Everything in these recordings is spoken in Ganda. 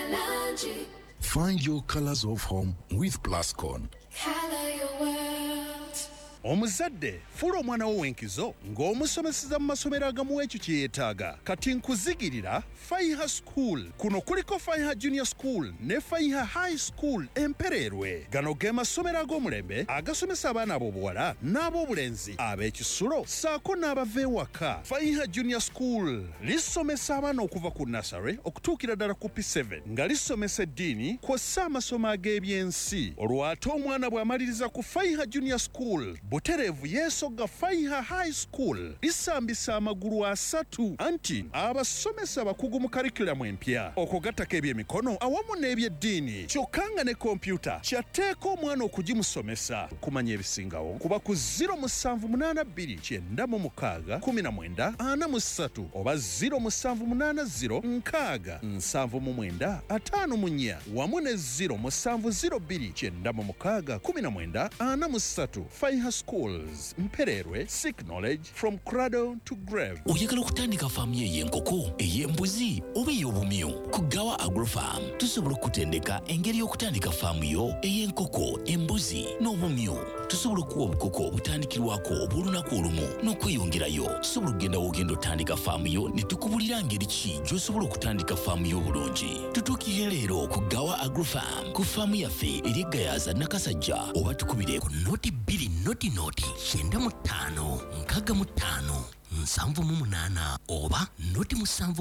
Find your colors of home with Plascon. Color your world. Omuzadde fuula omwana wo w'enkizo ng'omusomeseza mu masomero agamuwa ekyo kye yeetaaga kati nkuzigirira Faiha School. Kuno kuliko Faiha Junior School ne Faiha High School Empererwe. Gano ge masomero ag'omulembe agasomesa abaana ab'obuwala n'ab'obulenzi ab'ekisulo ssaako n'abava ewaka. Faiha Junior School lisomesa abaana okuva ku nursery okutuukira ddala ku P7 nga lisomesa eddiini kw'ossa amasomo ag'ebyensi. Olwo ate omwana bw'amaliriza ku Faiha Junior School butereevu yeesogga Faiha High School lisambisa amagulu asatu anti abasomesa bakugu mu karikulamu empya okugattako ebyemikono awamu n'ebyeddiini kyokka nga ne kompyuta kyatteeka omwana okugimusomesa. Kumanya ebisingawo kuba ku 0782961943 oba 0780967954 wamu ne 0702961943. Faiha Schools Mpererwe, seek knowledge from cradle to grave. Oyagala okutandika faamu y'enkoko, ey'embuzi oba ey'obumyu? Ku Gawa Agrofarm tusobola okutendeka engeri y'okutandika faamu yo ey'enkoko, embuzi n'obumyu. Tusobola okuwa obukoko obutandikirwako obw'olunaku olumu n'okweyongerayo. Tusobola okugenda w'ogenda otandika faamu yo ne tukubulira ngeri ki gy'osobola okutandika faamu yo obulungi. Tutuukire leero ku Gawa Agrofarm ku faamu yaffe eri Gayaza Nakasajja oba tukubire ku noti 2 noti 95 65 78 oba noti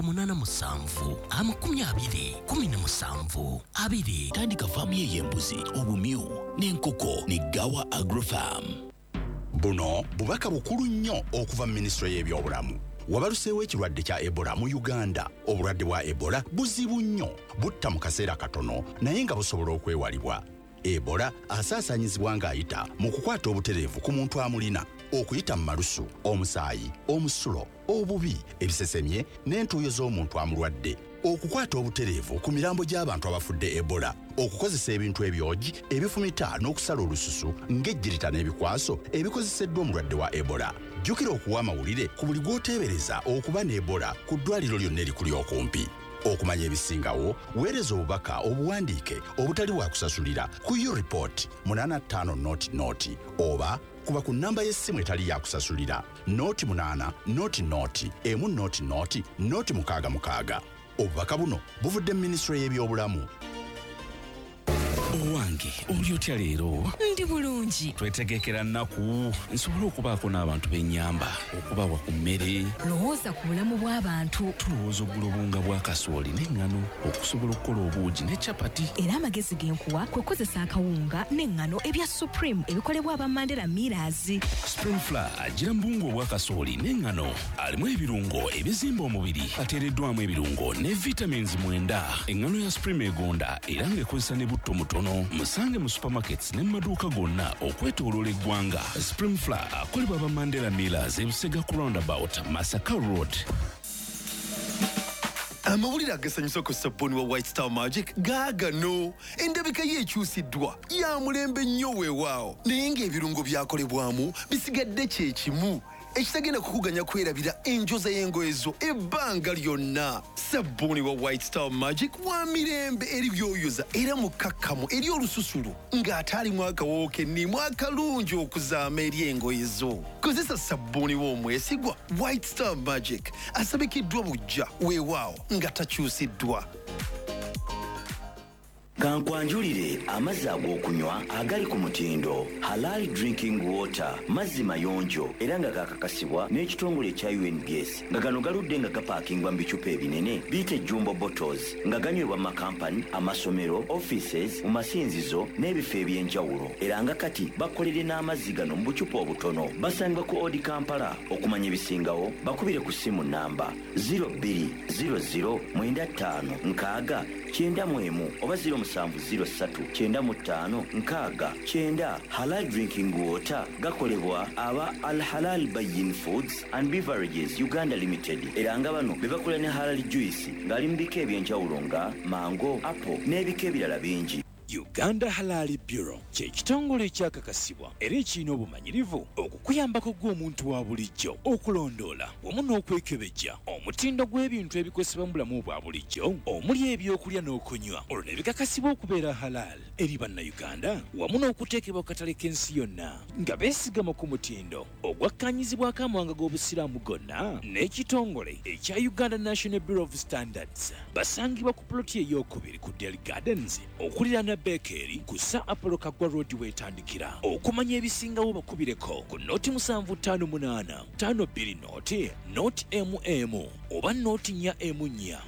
787 tandika faamu y'embuzi, obumyu n'enkoko ne Gawa Agrofarm. Buno bubaka bukulu nnyo okuva mu Minisitule y'ebyobulamu. Wabaluseewo ekirwadde kya Ebola mu Uganda. Obulwadde bwa Ebola buzibu nnyo, butta mu kaseera katono naye nga busobola okwewalibwa. Ebola asaasaanyizibwa ng'ayita mu kukwata obutereevu ku muntu amulina, okuyita mu malusu, omusaayi, omusulo, obubi, ebisesemye n'entuuyo z'omuntu amulwadde, okukwata obutereevu ku mirambo gy'abantu abafudde Ebola, okukozesa ebintu ebyogi ebifumita n'okusala olususu ng'ejjirita n'ebikwaso ebikozeseddwa omulwadde wa Ebola. Jjukira okuwa amawulire ku buli gw'oteebereza okuba ne Ebola ku ddwaliro lyonna erikuli okumpi. Okumanya ebisingawo, weereza obubaka obuwandiike obutali bwa kusasulira ku U-Report 85 noti oba kuba ku nnamba y'essimu etali ya kusasulira 08 noti noti 66. Obubaka buno buvudde mu Minisitule y'ebyobulamu. Owange oli otya leero? Ndi bulungi. Twetegekera nnaku nsobola okubaako n'abantu b'ennyamba okubawa ku mmere. Lowooza ku bulamu bw'abantu. Tulowooza ogula obunga bwa kasooli n'eŋŋano okusobola okukola obuugi ne capati. Era amagezi g'enkuwa kwe kukozesa akawunga n'eŋŋano ebya Supreme ebikolebwa aba Mandela Millers. Spring Flour agira mu bunga obwa kasooli n'eŋŋano alimu ebirungo ebizimba omubiri, ateereddwamu ebirungo ne vitamins 9. Eŋŋano ya Supreme egonda era ng'ekozesa ne butto mutono. Musange mu supermarkets ne maduuka gonna okwetooloola eggwanga. Spring Flour akolebwa aba Mandela Millers ebusega ku roundabout Masaka Road. Amawulire agasanyusa ku sabbuuni wa White Star Magic gaagano. Endabika ye ekyusiddwa ya mulembe nnyo weewaawo naye ng'ebirungo byakolebwamu bisigadde kye kimu ekitagenda kukuganya kwerabira enjoza y'engoye zo ebbanga lyonna. Sabbuuni wa White Star Magic wa mirembe eri byoyoza era mukakkamu eri olususulu ng'ate alimu akawoowo kennimu akalungi okuzaama eri engoye zo. Kozesa sabbuuni w'omwesigwa White Star Magic asabikiddwa bujja weewaawo nga takyusiddwa. Kankwanjulire amazzi ag'okunywa agali ku mutindo Halal Drinking Water, mazzi mayonjo era nga gakakasibwa n'ekitongole ekya UNBS nga gano galudde nga gapaakingwa mu bicupa ebinene biyite jumbo bottles nga ganywebwa mu makampani, amasomero, offices, mu masinzizo n'ebifo eby'enjawulo era nga kati bakolere n'amazzi gano mu bucupa obutono. Basangibwa ku Odi Kampala. Okumanya ebisingawo bakubire ku ssimu namba 020095 oba 070395 Halal Drinking Water gakolebwa aba Al Halal Bayin Foods and Beverages Uganda Limited era nga bano bebakola ne Halal Juice ng'ali mu bika ebyenjawulo nga mango, apple n'ebika ebirala bingi. Uganda Halal Bureau kye kitongole ekyakakasibwa era ekirina obumanyirivu okukuyambako gw'omuntu wa bulijjo okulondoola wamu n'okwekebejja omutindo gw'ebintu ebikozesebwa mu bulamu bwa bulijjo omuli ebyokulya n'okunywa olwo ne bikakasibwa okubeera halal eri bannayuganda wamu n'okuteekebwa ku katale k'ensi yonna nga beesigama ku mutindo ogwakkaanyizibwako amawanga g'obusiraamu gonna n'ekitongole ekya Uganda National Bureau of Standards basangibwa ku ploti ey'okubiri ku Delhi Gardens okuliraana Bakery ku Sir Apollo Kaggwa Road weetandikira. Okumanya ebisingawo bakubireko ku noti 758 52 noti oba noti 4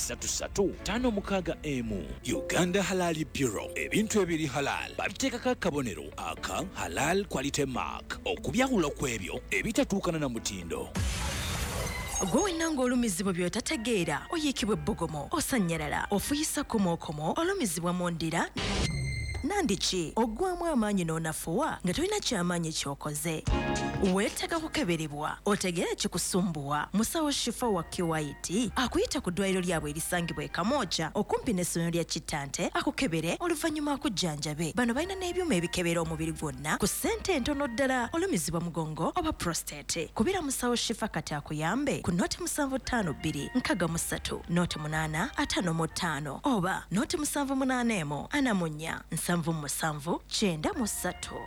233 Uganda Halal Bureau. Ebintu ebiri halal babiteekako akabonero aka Halal Quality Mark okubyawula kw'ebyo ebitatuukana na mutindo. Gwe wenna ng'olumizibwa by'otategeera oyiikibwa ebbugumu osanyalala ofuyisa komokomo olumizibwa mu ndira nandiki oggwamu amaanyi n'onafuwa nga tolina kyamaanyi ky'okoze weetaaga kukeberebwa otegeera kikusumbuwa musawo Shifa wa QIT akuyita ku ddwaliro lyabwe erisangibwa e Kamooja okumpi n'essomero lya Kittante akukebere oluvannyuma akujjanjabe. Bano balina n'ebyuma ebikebera omubiri gwonna ku ssente entono ddala olumizibwa mugongo oba prostate. Kubira musawo Shifa kati akuyambe ku noti 752 63 noti 855 oba noti 781 44 7 93.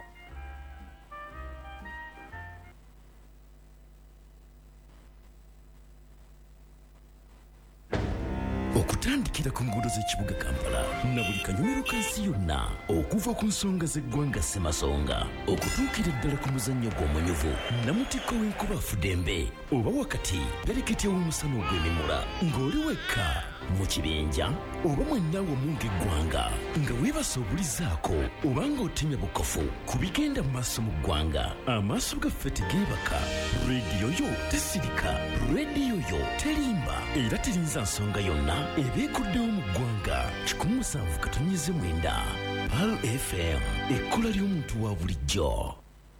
okutandikira ku nguudo z'ekibuga Kampala na buli kanyomero kansi yonna okuva ku nsonga z'eggwanga Ssemasonga okutuukira ddala ku muzannyo gw'omunyuvu namutikko w'enkuba Fudembe oba wakati galikiti w'omusana ogw'emimula ng'oli wekka mu kibinja oba mwenna wamu ng'eggwanga nga weebase obulizaako oba ng'otemya bukofu ku bigenda mu maaso mu ggwanga. Amaaso gaffe tegeebaka, rediyo yo tesirika, rediyo yo terimba era terinza nsonga yonna ebeekuddewo mu ggwanga. 107.9 Pal FM ekkola ly'omuntu wa bulijjo.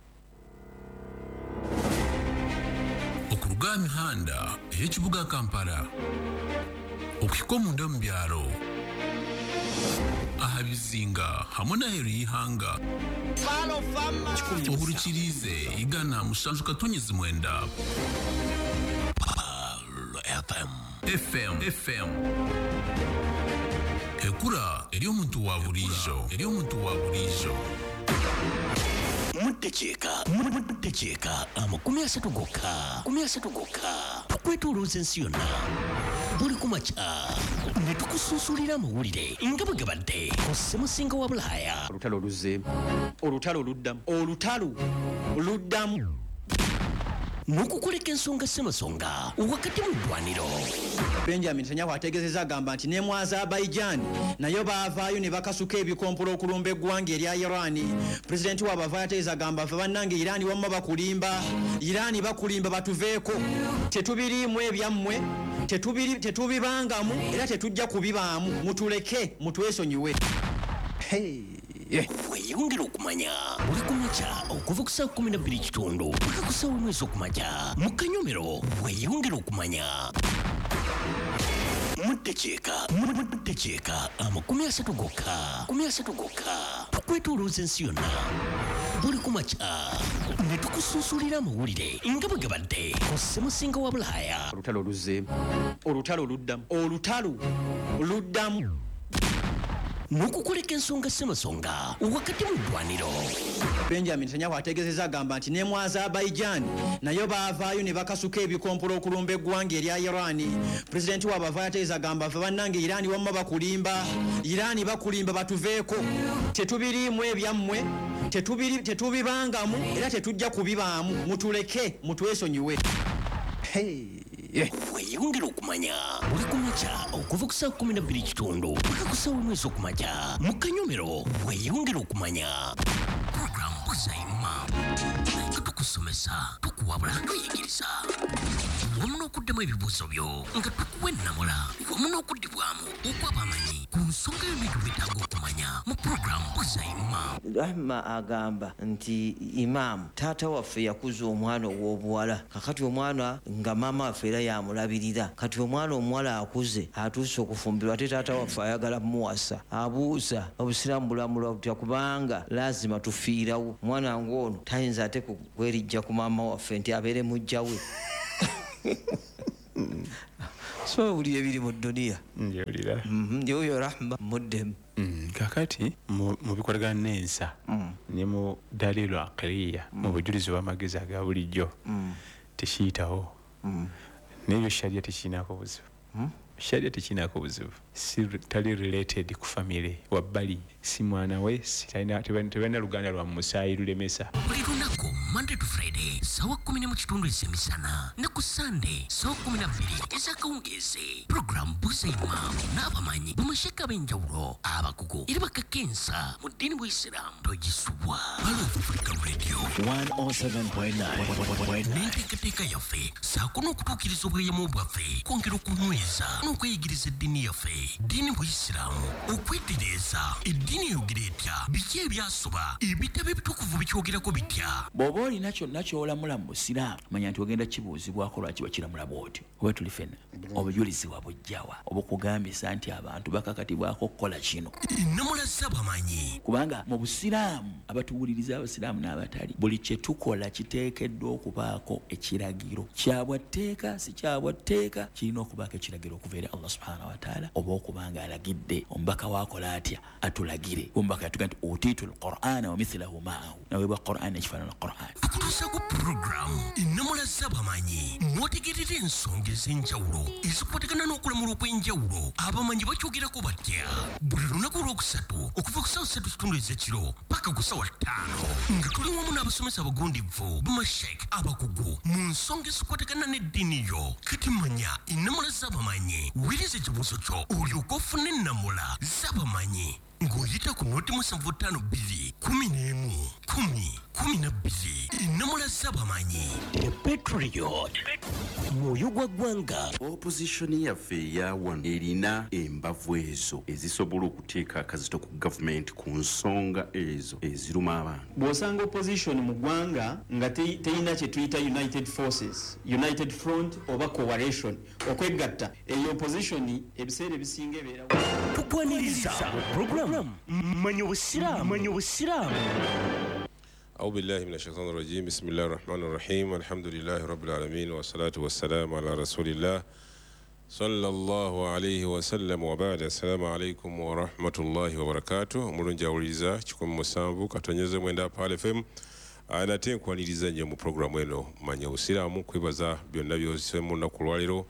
Okuruga emihanda ey'ekibuga Kampala okuhika omunda mu byalo aha bizinga hamwe n'aheeru y'ihanga ohurikirize igana 7.9 FM ekura eri omuntu wa bulijjo Muddekyeka amakumi 30 gokka tukwetoolooza ensi yonna buli kumakya ne tukusuusulira amawulire nga bwe gabadde ku Ssemusinga wa Bulaaya. Olutalo luzze, olutalo luddamu n'okukoleka ensonga Ssemasonga wakati mu ddwaniro. Benjamin Netanyahu ategeezezza agamba nti ne mu Azerbaijan nayo baavaayo ne bakasuka ebikompolo okulumba eggwanga erya Irani. Pulezidenti waabwe avaayo ategeeza agamba ffe bannange Irani wamma bakulimba batuveeko, tetubiriimu ebyammwe, tetubibangamu era tetujja kubibaamu, mutuleke mutwesonyiwe. Weeyongera okumanya buli kumakya okuva ku saa 12:00 paka ku saa 1 okumakya mu Kanyomero. Weeyongera okumanya Muddekyeka amakumi 30 gokka tukwetoolooza ensi yonna buli kumakya ne tukusuusulira amawulire nga bwe gabadde ku Ssemusinga wa Bulaaya. Olutalo luzze, olutalo luddamu n'okukoleka ensonga Ssemasonga wakati mu ddwaniro. Benjamin Netanyahu ategeezezza agamba nti ne mu Azerbaijan nayo baavaayo ne bakasuka ebikompolo okulumba eggwanga erya Irani. Pulezidenti waabwe avaayo ategeeza agamba ffe bannange Irani wamma bakulimba batuveeko, tetubiriimu ebyammwe, tetubibangamu era tetujja kubibaamu, mutuleke mutwesonyiwe. Weeyongera okumanya buli kumakya okuva ku saa 12:00 paka ku saa 1 okumakya mu Kanyomero. Weeyongera okumanya programu Buzaima tukusomesa tukuwabula tuyigiriza wamu n'okuddemu ebibuuzo byo nga tukuwa ennamula wamu n'okuddibwamu okw'abamanyi ku nsonga y'ebintu byetaaga okumanya mu puroguramu Mbuuza Imam. Rahma agamba nti Imam taata waffe yakuza omwana ow'obuwala kakati omwana nga maama waffe era yamulabirira kati omwana omuwala akuze atuuse okufumbirwa ate taata waffe ayagala muwasa abuuza obusiraamu bulamulwa butya kubanga lazima tufiirawo omwana ng'ono tayinza ate kwerijja ku maama waffe nti abeere mujja we so buli ebiri mu dduniya njulira njoyo Rahma muddemu kakati mu bikolagana n'ensa ne mu dalilu aqliya mu bujulizi bw'amagezi aga bulijjo tekiyitawo n'ebyo sharia tekiinaako buzibu sharia tekiinaako buzibu si tali related ku family wabbali si mwana we tebalina luganda lwa musaayi lulemesa buli lunaku Monday to Friday sawa 10 ezemisana ne ku Sunday sawa 12 ezakawungezi program Mbuuza Imam n'abamanyi bamasheka b'enjawulo abakugu era bakakensa mu ddiini bw'Isiraamu togisubwa Balofu Africa Radio 107.9 n'enteekateeka yaffe saako n'okutuukiriza obweyamo bwaffe kwongera okunyweza n'okweyigiriza eddiini yaffe ddiini bw'Isiraamu okwetereeza eddiini eyogera etya biki ebyasoba ebitabo ebitukuvu bikyogerako bitya bw'oba olina kyonna ky'olamula mu busiraamu manya nti ogenda kibuuzibwako lwaki bakiramula bw'otyo oba tuli ffenna obujulizi wabujjawa oba okugambisa nti abantu bakakatibwako okukola kino ennamula z'abamanyi kubanga mu busiraamu abatuwuliriza abasiraamu n'abatali buli kye tukola kiteekeddwa okubaako ekiragiro kyabwatteeka si kyabwatteeka kirina okubaako ekiragiro okuva eri Allah subhanahu wa taala oba okubanga alagidde omubaka waakola atya atulagire omubaka yatuga nti utiitu alqur'ana wa mithlahu ma'ahu naweebwa qur'an ekifaanana qur'an tukutuusa ku puroguramu ennamula z'abamanyi mwotegerera ensonga ez'enjawulo ezikwatagana n'okulamula okw'enjawulo abamanyi bakyogerako batya buli lunaku olwokusatu okuva ku ssaawa 3 ez'ekiro paka ku ssaawa 5 nga tuli wamu n'abasomesa abagundivu bamashek abakugu mu nsonga ezikwatagana n'eddiini yo kati manya ennamula z'abamanyi wiriza ekibuuzo kyo olyoka ofuna ennamula z'abamanyi ng'oyita ku 07511 ennamula z'abamanyi Patriot mwoyo gwa ggwanga. Opposition yaffe eyawano erina embavu ezo ezisobola okuteeka akazito ku gavumenti ku nsonga ezo eziruma abantu. Bw'osanga opposition mu ggwanga nga teyina kye tuyita United Forces, United Front oba Coalition okwegatta eyo opposition ebiseera ebisinga ebeera tukwaniriza program manyo busiraamu. أعوذ بالله من الشيطان الرجيم بسم الله الرحمن الرحيم الحمد لله رب العالمين والصلاة والسلام على رسول الله صلى الله عليه وسلم وبعد السلام عليكم ورحمة الله وبركاته mulunja uliza chikumi musanvu katonyeze mwenda pale FM anate nkwaniriza nje mu programu eno manya usiramu kwibaza byonna byose mu nakulwaliro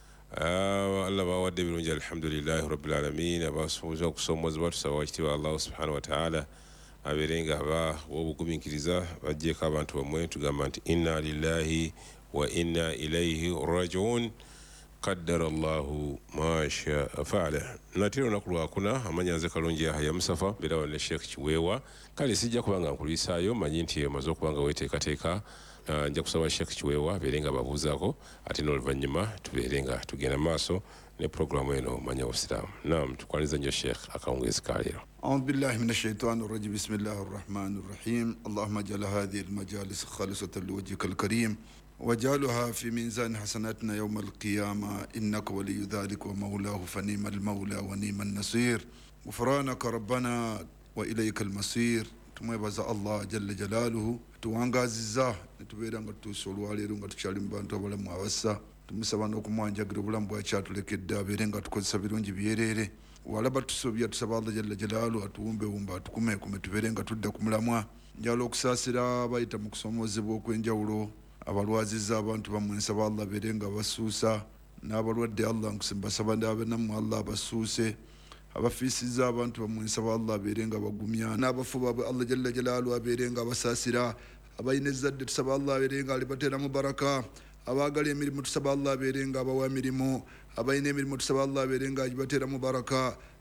Allah bawadde birungi alhamdulillah rabbil alamin abasuuza okusomoza batusaba kitiba Allah subhanahu wa ta'ala aberenga aba wobugumikiriza bajjeko abantu bamwe tugamba nti inna lillahi wa inna ilayhi rajiun qaddara Allahu ma sha'a fa'ala. Natiro nakulwakuna amanyanze kalungi ya Musafa berawa ne Sheikh Kiwewa kale sijja kubanga nkulisayo manyi nti emazo kubanga weteekateeka nja kusaba Sheikh Kiwewa berenga babuuzako ate n'oluvannyuma tuberenga tugenda maaso ne programu eno manya Uislamu. Naam, tukwaniza nyo Sheikh akaongezi kalero. أعوذ بالله من الشيطان الرجيم بسم الله الرحمن الرحيم اللهم اجعل هذه المجالس خالصة لوجهك الكريم واجعلها في ميزان حسناتنا يوم القيامة إنك ولي ذلك ومولاه فنيم المولى ونيم النصير غفرانك ربنا وإليك المصير tumwebaza Allah jalla jalaluhu tuwangaziza netubera nga tusolwalero nga tukyali mu bantu abalamu abassa tumusaba n'okumwanjagira obulamu bwakyatulekedde abeere nga tukozesa birungi byerere walaba tusobya tusaba Allah jalla jalaluhu atuwumbewumba atukumekume tubeere nga tudda ku mulamwa njala okusaasira abayita mu kusomozebwa okw'enjawulo abalwaziza abantu bamwe nsaba Allah abeere nga basuusa n'abalwadde Allah nkusembasaba n'abenamu Allah abasuuse abafiisiza abantu bamwe nsaba Allah abeere nga bagumya n'abafuba Allah jalla jalaluhu abeere nga basaasira abayina ezzadde tusaba Allah abeere nga alibateeramu baraka abaagala emirimu tusaba Allah abeere nga abawa emirimu abayina emirimu tusaba Allah abeere nga agibateeramu baraka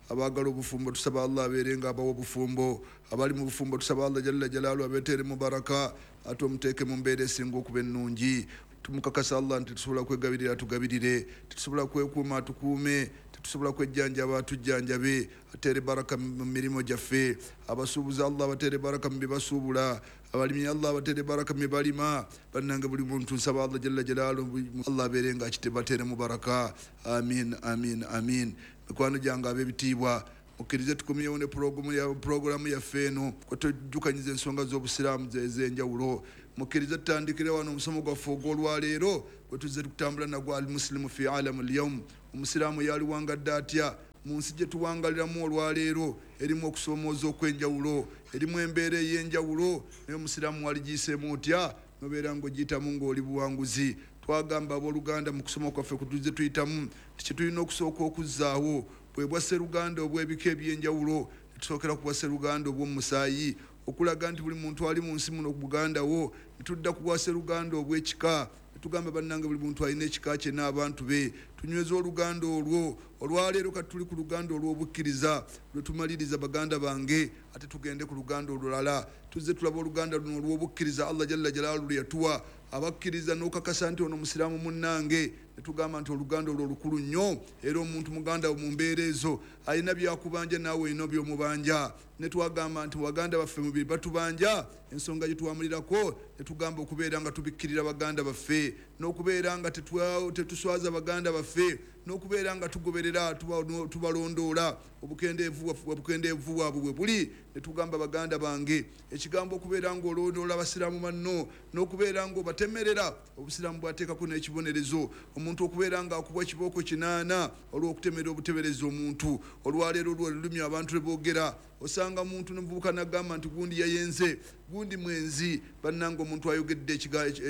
abagala obufumbo tusaba Allah abeerenga abawa obufumbo abali mu bufumbo tusaba Allah jalla jalaalu abeetere mu baraka ate omuteeke mu mbeera esinga okuba ennungi tumukakasa Allah nti tusobola kwegabirira tugabirire tusobola kwekuuma tukuume tusobola kwejjanjaba tujjanjabe atere baraka mu mirimu gyaffe abasuubuza Allah batere baraka mu bibasuubula abalimi Allah batere baraka mu balima bannange buli muntu nsaba Allah jalla jalaalu Allah abeerenga akitebatere mu baraka amin amin amin mikwano gyange ab'ebitiibwa mukkirize tukomyewo ne programu yaffe eno kwetujjukanyiza ensonga z'obusiraamu ez'enjawulo mukkirize tutandikire wano omusomo gwaffe ogw'olwaleero gwe tuzze tukutambula nagwo al muslimu fi alamu lyawm omusiraamu yaliwangadde atya mu nsi gye tuwangaliramu olwaleero erimu okusoomooza okw'enjawulo erimu embeera ey'enjawulo naye omusiraamu waligiiseemu otya nobeera ng'ogiyitamu ng'oli buwanguzi twagamba abooluganda mu kusoma kwaffe kutuzze tuyitamu tikitulina okusooka okuzzaawo bwe bwa sseruganda obw'ebika eby'enjawulo netusookera ku bwa sseruganda obw'omusaayi okulaga nti buli muntu ali mu nsi muno ku buganda wo netudda ku bwa sseruganda obw'ekika netugamba bannange buli muntu alina ekika kye n'abantu be tunyweza oluganda olwo olwaleero kati tuli ku luganda olw'obukkiriza lwe tumaliriza baganda bange ate tugende ku luganda olulala tuzze tulaba oluganda luno olw'obukkiriza Allah jalla jalaalu lwe yatuwa abakkiriza n'okakasa nti ono musiraamu munnange netugamba nti oluganda olwo lukulu nnyo era omuntu muganda mu mbeera ezo alina byakubanja naawe olina byomubanja netwagamba nti baganda baffe mubiri batubanja ensonga gye tuwamulirako netugamba okubeera nga tubikkirira baganda baffe n'okubeera nga tetuswaza baganda baffe n'okubeera nga tugoberera tubalondoola obukendeevu bwabwe bwe buli netugamba baganda bange ekigambo okubeera ng'olondoola abasiraamu banno n'okubeera ng'obatemerera obusiraamu bwateekako n'ekibonerezo omuntu okubeera ng'akubwa ekibooko 8 olw'okutemerera obutebereza omuntu olwaleero olulimi abantu lwe boogera osanga muntu nomuvubuka nagamba nti gundi yayenze gundi mwenzi bannanga omuntu ayogedde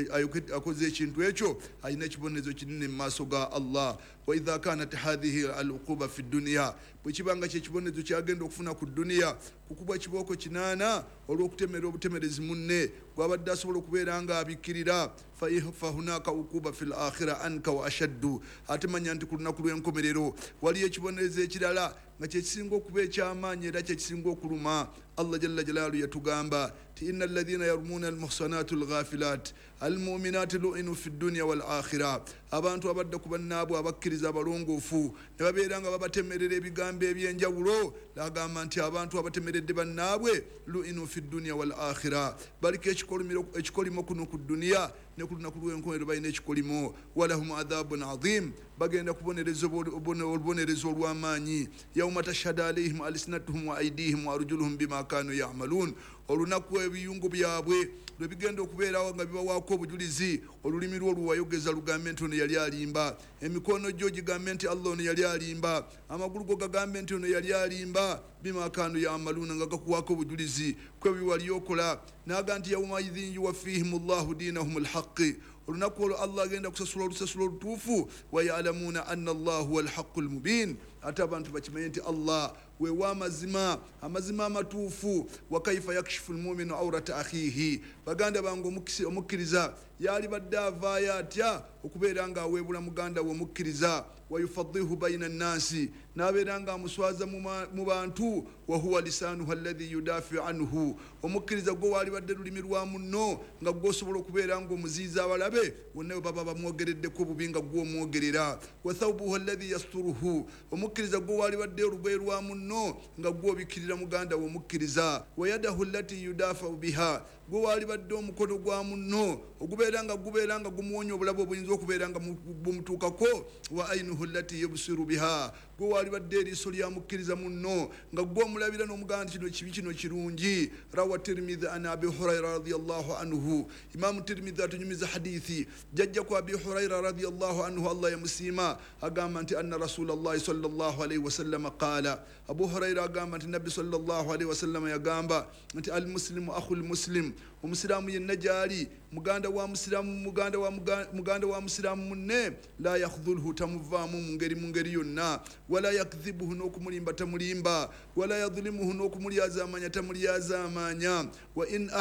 akoze ekintu ekyo alina ekibonerezo kinene mu maaso ga Allah wa idha kanat hadhihi al-uquba fi dunya bwekibanga kyekibonerezo kyagenda okufuna ku duniya kukubwa ekibooko 8 olw'okutemerera obutemerezi munne gwabadde asobola okubeera nga abikkirira fahunaka uquba fi l-akhira anka wa ashaddu ate manya nti ku lunaku lw'enkomerero waliyo ekibonerezo ekirala nga kyekisinga okuba ekyamaanyi era kyekisinga okuluma Allah jalla jalaalu yatugamba ti inna alladhina yarmuna almuhsanatu alghafilat almu'minati lu'inu fi dunya wal akhirah abantu abadda ku bannaabwe abakkiriza abalongoofu ne babeera nga babatemerera ebigambo eby'enjawulo lagamba nti abantu abatemeredde bannaabwe lu'inu fi dunya wal akhirah baliko ekikolimo kuno ku duniya ne ku lunaku lw'enkomerero balina ekikolimo walahum adhabun adhim bagenda kubonereza obubonerezo olw'amaanyi yawma tashhadu alayhim alsinatuhum wa aydihim wa arjuluhum bima kanu ya'malun olunaku ebiyungo byabwe lwe bigenda okubeerawo nga bibawaako obujulizi olulimi lwo luwayogeza lugambe nti ono yali alimba emikono gyo gigambe nti Allah ono yali alimba amagulu go gagambe nti ono yali alimba bima kanu ya'maluna nga gakuwaako obujulizi kwebiwali okola naga nti yawma idhin yuwaffihim Allahu dinahum alhaqqi olunaku olwo Allah agenda kusasula olusasula olutuufu wa ya'lamuna anna Allahu huwa alhaqqul mubin ate abantu bakimanye nti Allah wewa amazima amatuufu wa kaifa yakshifu almu'minu awrata akhihi baganda bange omukkiriza yali badde avaayo atya okubeera nga aweebula muganda we omukkiriza wayufaddihu baina nnasi n'abeera nga amuswaza mu bantu wahuwa lisanuhu alladhi yudafiu anhu omukkiriza gwe waali badde lulimi lwa munno nga gwosobola okubeera nga omuziiza abalabe wonna baba bamwogereddeko obubi nga gwomwogerera wa thawbuhu alladhi yasturuhu omukkiriza gwe waali badde olugoye lwa munno nga gwobikkirira muganda we omukkiriza wa yadahu allati yudafau biha gwe waali badde omukono gwa munno ogubeera nga gumuwonya obulabe obuyinza okubeera nga bumutuukako wa ainuhu allati yubsiru biha gwe waali badde eriiso lya mukkiriza munno nga gwe omulabira n'omugamba nti kino kibi kino kirungi rawa tirmidhi an abi hurayra radiyallahu anhu imamu tirmidhi atunyumiza hadithi jajja ku abi hurayra radiyallahu anhu Allah yamusiima agamba nti anna rasulallahi sallallahu alayhi wasallam qaala abu hurayra agamba nti nabbi sallallahu alayhi wasallam yagamba nti almuslimu akhul muslim omusiraamu yenna gyali muganda wa musiraamu munne la yakhdhulhu tamuvaamu mu ngeri yonna wala yakdhibuhu n'okumulimba tamulimba wala yadhlimuhu n'okumulyaza amanya tamulyaza amanya wa in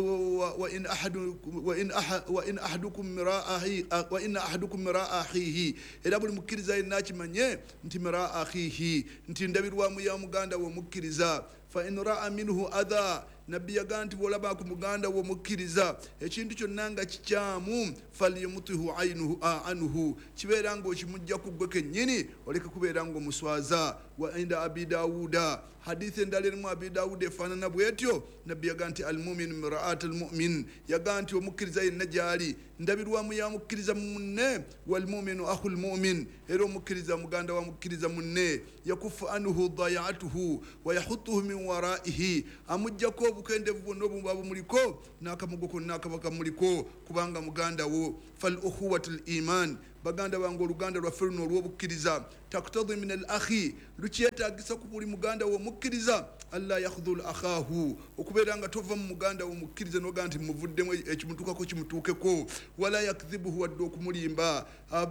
ahadukum miraa akhihi era buli mukkiriza yenna akimanye nti miraa akhihi nti ndabirwamu ya muganda wo mukkiriza fa in raa minhu adha nabbi yagaa nti bwolaba ku muganda wo mukkiriza ekintu kyonna nga kikyamu falyumutihu anhu kibeera nga okimujja ku gwe kennyini oleke kubeera nga omuswaza wa inda abi dawuda hadithi endala erimu abi dawuda efaanana bwetyo nabbi yagaa nti almumin miraat almumin yagaa nti omukkiriza yenna gyali ndabirwamu ya mukkiriza munne walmuminu ahu lmumin era omukkiriza muganda wa mukkiriza munne yakufu anhu dayaatuhu wayahutuhu min waraihi amujjako obukendevu bwonna obuba bumuliko n'akamugo konna akaba kamuliko kubanga muganda wo fal ukhuwatu liman baganda bange oluganda lwaffe luno olw'obukkiriza taktadi min al akhi lukyetagisa ku buli muganda wo mukkiriza alla yakhdhul akhahu okubeera nga tova mu muganda wo mukkiriza noga nti muvuddemu ekimutuukako kimutuukeko wala yakdhibuhu wadde okumulimba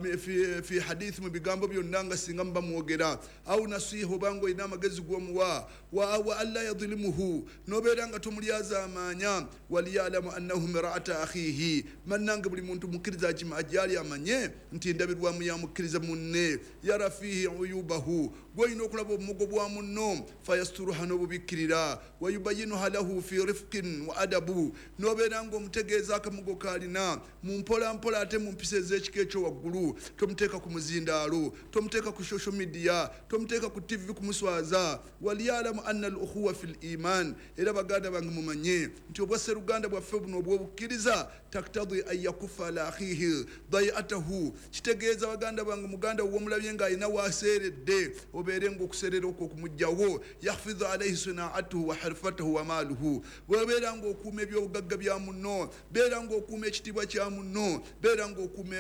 fi hadithi mu bigambo byonna nga singa muba mwogera au nasiha obanga olina amagezi g'omuwa wa alla yadhlimuhu nobeera nga tomulyaza amaanya waliyalamu annahu miraata akhihi mannange buli muntu mukkiriza ajali amanye nti ndabirwamu ya mukkiriza munne yara fihi uyubahu gwolina okulaba obumogo bwa munno fayasturuha n'obubikkirira wayubayinuha lahu fi rifqin wa adabu nobeera nga omutegeeza akamugo kalina mu mpolampola ate mu mpisa ez'ekika ekyo waggulu tomuteeka ku muzindaalo tomuteeka ku social media tomuteeka ku tv kumuswaza waliyalamu anna al ukhuwa fi liman era baganda bange mumanye nti obwasseruganda bwaffe buno obw'obukkiriza taktadi an yakufa ala akhihi dayatahu kitegeeza baganda bange muganda womulabye ng'alina waaseeredde obeere ngaokuserera okwo okumugjawo yahfidhu alaihi sinaatuhu wa harfatahu wa maaluhu bwebeera ngaokuuma ebyobugagga bya munno beera ngaokuuma ekitiibwa kya munno beera ngaokuuma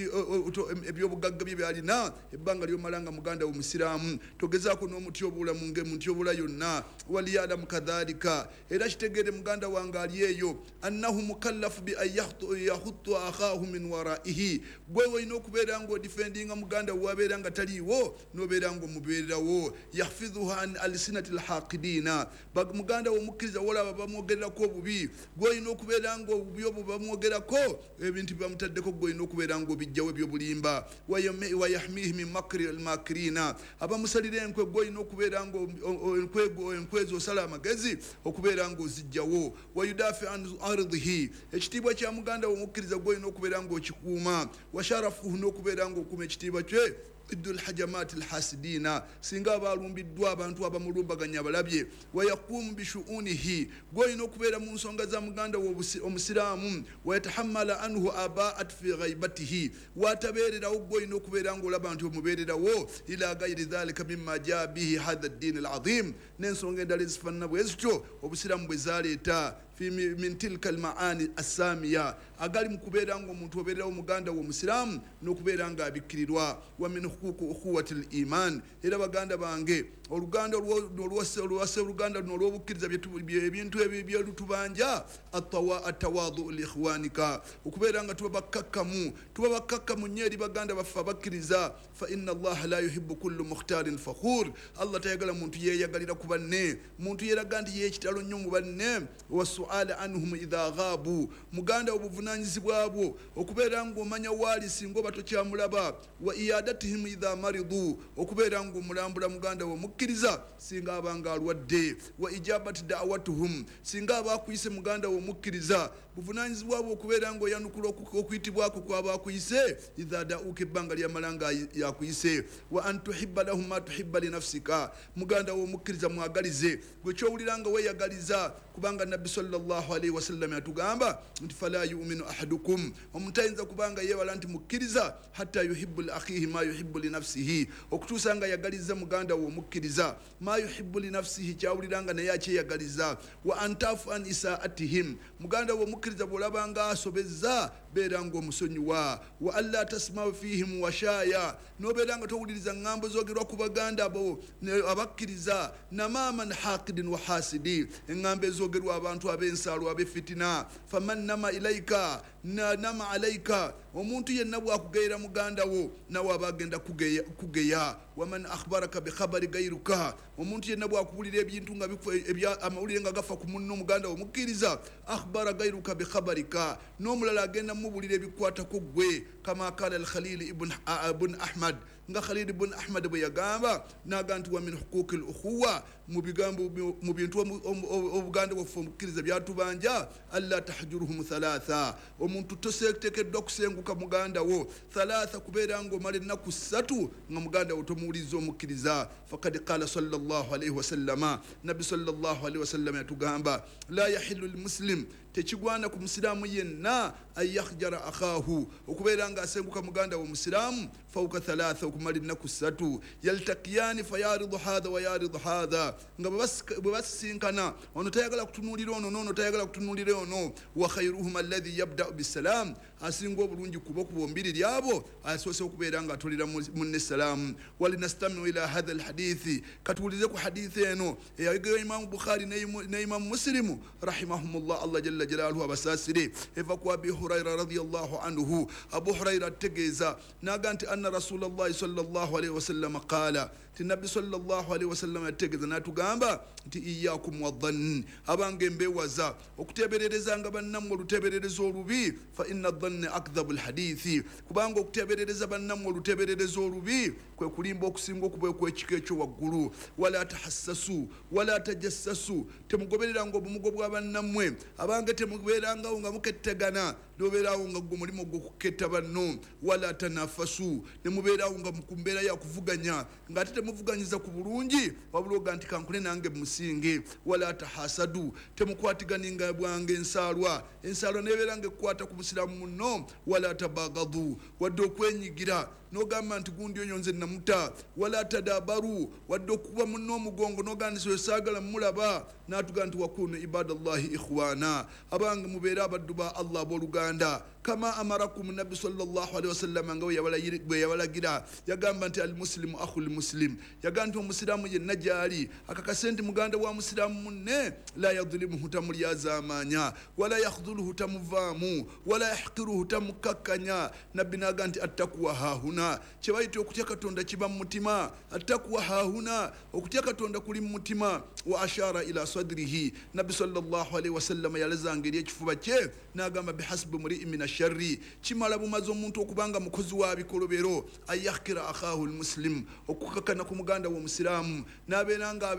ebyobugagga bye byalina ebbanga lyomala nga muganda wo musiraamu togezaako n'omutyobuula mu ngemutyobuula yonna waliyalamu kadhalika era kitegeere muganda wange ali eyo annahu mukallafu bi an yahuttu akhahu min waraihi gwe olina okubeera ngaodifendinga muganda wabeera nga taliiwo nobeera ngaomubeererawo yahfidhuha an alsinati lhaqidina muganda womukkiriza wolaba bamwogererako obubi gwe olina okubeera nga obubi obwo bamwogerako ebintu bamutaddeko gwe olina okubeera nga obijjawo ebyobulimba wayahmihi min makri almakirina abamusalira enkwe gwe olina okubeera nga enkwezo osala amagezi okubeera nga ozijjawo wayudafi an ardihi ekitiibwa kya muganda womukkiriza gwe olina okubeera nga okikuuma washarafuhu n'okubeera nga okuuma ekitiibwa kye idul hajamati alhasidina singa abalumbiddwa abantu abamulumbaganya abalabye wayaqumu bishuunihi gwolina okubeera mu nsonga za muganda omusiraamu wayatahammala anhu abaat fi ghaibatihi watabeererawo gwolina okubeera nga olaba nti omubeererawo ila gairi dhalika mima jaa bihi hadha ddin alazim n'ensonga endala ezifaanana bwe zityo obusiraamu bwe zaleeta min tilka almaani assamiya agali mu kubeera nga omuntu obeererawo muganda wo omusiraamu n'okubeera nga abikkirirwa wa min huququ ukhuwati liman era baganda bange oluganda olwase oluganda luno olw'obukkiriza ebintu ebyo byelutubanja atawadhu liikhwanika okubeera nga tuba bakkakkamu nnyo eri baganda baffe abakkiriza fa inna allaha la yuhibbu kullu mukhtarin fakhur allah tayagala muntu yeyagalira ku banne muntu yeraga nti yekitalo nnyo mu banne wasuala anhum idha ghabu muganda obuvunanyizibwa bwo okubeera nga omanya waali singa oba tokyamulaba wa iyadatihim idha maridu okubeera nga omulambula muganda womukkiriza singa abanga alwadde wa ijabati da'watuhum singa abakuyise muganda womukkiriza buvunanyizibwa bwo okubeera nga oyanukula okuyitibwako kwabakuyise idha da'uka ebbanga lyamalanga yakuyise wa an tuhibba lahum ma tuhibba linafsika muganda womukkiriza mwagalize gwe kyowulira nga weyagaliza kubanga nabbi sallallahu alaihi wasallam yatugamba nti fala yu'minu ahadukum omutayinza kubanga yewala nti mukkiriza hatta yuhibbu li akhihi ma yuhibbu li nafsihi okutuusa nga yagaliza muganda wo mukkiriza ma yuhibbu li nafsihi kyawuliranga naye akyeyagaliza wa antafu an isaatihim muganda wo mukkiriza bwolabanga asobezza beera nga omusonyiwa wa alla tasmau fihim washaya nobeera nga towuliriza ŋŋambo zoogerwa ku baganda abo abakkiriza namaman haqidin wa hasidi eŋŋambo ezoogerwa abantu ab'ensaalo ab'efitina faman nama ilaika nama alaika omuntu yenna bwakugeyera muganda wo nawe aba agenda kugeya waman akhbaraka bikhabari gairuka omuntu yenna bwakubulira ebintu nga amawulire nga gafa ku munno muganda wo mukkiriza akhbara gairuka bikhabarika n'omulala agenda mubulira ebikwatako gwe kama kala al-Khalil ibn Ahmad nga Khalil ibn Ahmad bwe yagamba naga nti wa min huquqil ukhuwa mu bigambo mu bintu obuganda bwaffe omukkiriza byatubanja alla tahjuruhum thalatha omuntu tosetekeddwa kusenguka muganda wo thalatha kubeera ng'omala ennaku 3 nga muganda wo tomuwuliza omukkiriza fakad qala sallallahu alayhi wasallama nabbi sallallahu alayhi wasallam yatugamba la yahillu lmuslim tekigwana ku musiraamu yenna an yakhjara akhahu okubeera nga asenguka muganda wo musiraamu fawqa thalatha okumala ennaku 3 yaltakiyani fayaridu hadha wa yaridu hadha nga bwe basisinkana ono tayagala kutunuulira ono noono tayagala kutunuulira ono wa khairuhum alladhi yabda'u bisalam asinga obulungi kubo kubombiri lyabo asoose okubeera nga atolera munne salaamu walinastamiu ila hadha alhadithi katuwulize ku hadithi eno eyayogera imamu bukhari ne imamu muslimu rahimahumullah allah jalla jalaluhu abasaasire eva ku abi hurayra radiyallahu anhu abu hurayra ategeeza naga nti anna rasulallahi sallallahu alayhi wasallam qaala ti nabbi sallallahu alayhi wasallam yategeeza natugamba nti iyakum wadhann abange mbewaza okutebererezanga bannammwe oluteberereza olubi fa inna dhanni akdhabu alhadithi kubanga okuteberereza bannammwe oluteberereza olubi kwe kulimba okusinga okuba kw'ekika ekyo waggulu wala tahassasu wala tajassasu temugobereranga obumugo bwa bannammwe abange temubeerangawo nga mukettegana nobeerawo nga gwe mulimu gw'okuketta banno wala tanafasu nemubeerawo nga mukumbeera yakuvuganya ng'ate temuvuganyiza ku bulungi wabula oga nti kankule nange musinge wala tahasadu temukwatiganinga bwange ensaalwa nebeera nga ekkwata ku musiraamu munno wala tabagadu wadde okwenyigira nogamba nti gundi oyo nze namuta wala tadabaru wadde okuba munno omugongo nogandisa esaagala mumulaba natuga nti wakunu ibadallahi ikhwana abange mubeere abaddu ba allah abooluganda kama amarakum nabbi sallallahu alaihi wasallam nga bwe yabalagira yagamba nti almuslimu akhul muslim yagamba nti omusiraamu yenna gyali akakase nti muganda wa musiraamu munne la yadhlimuhu tamulyazamanya wala yakhdhuluhu tamuvaamu wala yahqiruhu tamukakkanya nabbi naga nti attakuwa hahuna kyebayita okutya katonda kiba mu mutima attakuwa hahuna okutya katonda kuli mu mutima wa ashara ila sadrihi nabbi sallallahu alaihi wasallam yalazanga eri ekifuba kye nagamba bihasbi muri'in min asharri kimala bumaze omuntu okubanga mukozi wa bikolobero ayahkira akhahu almuslim okukakana ku muganda w'omusiraamu nabeera nga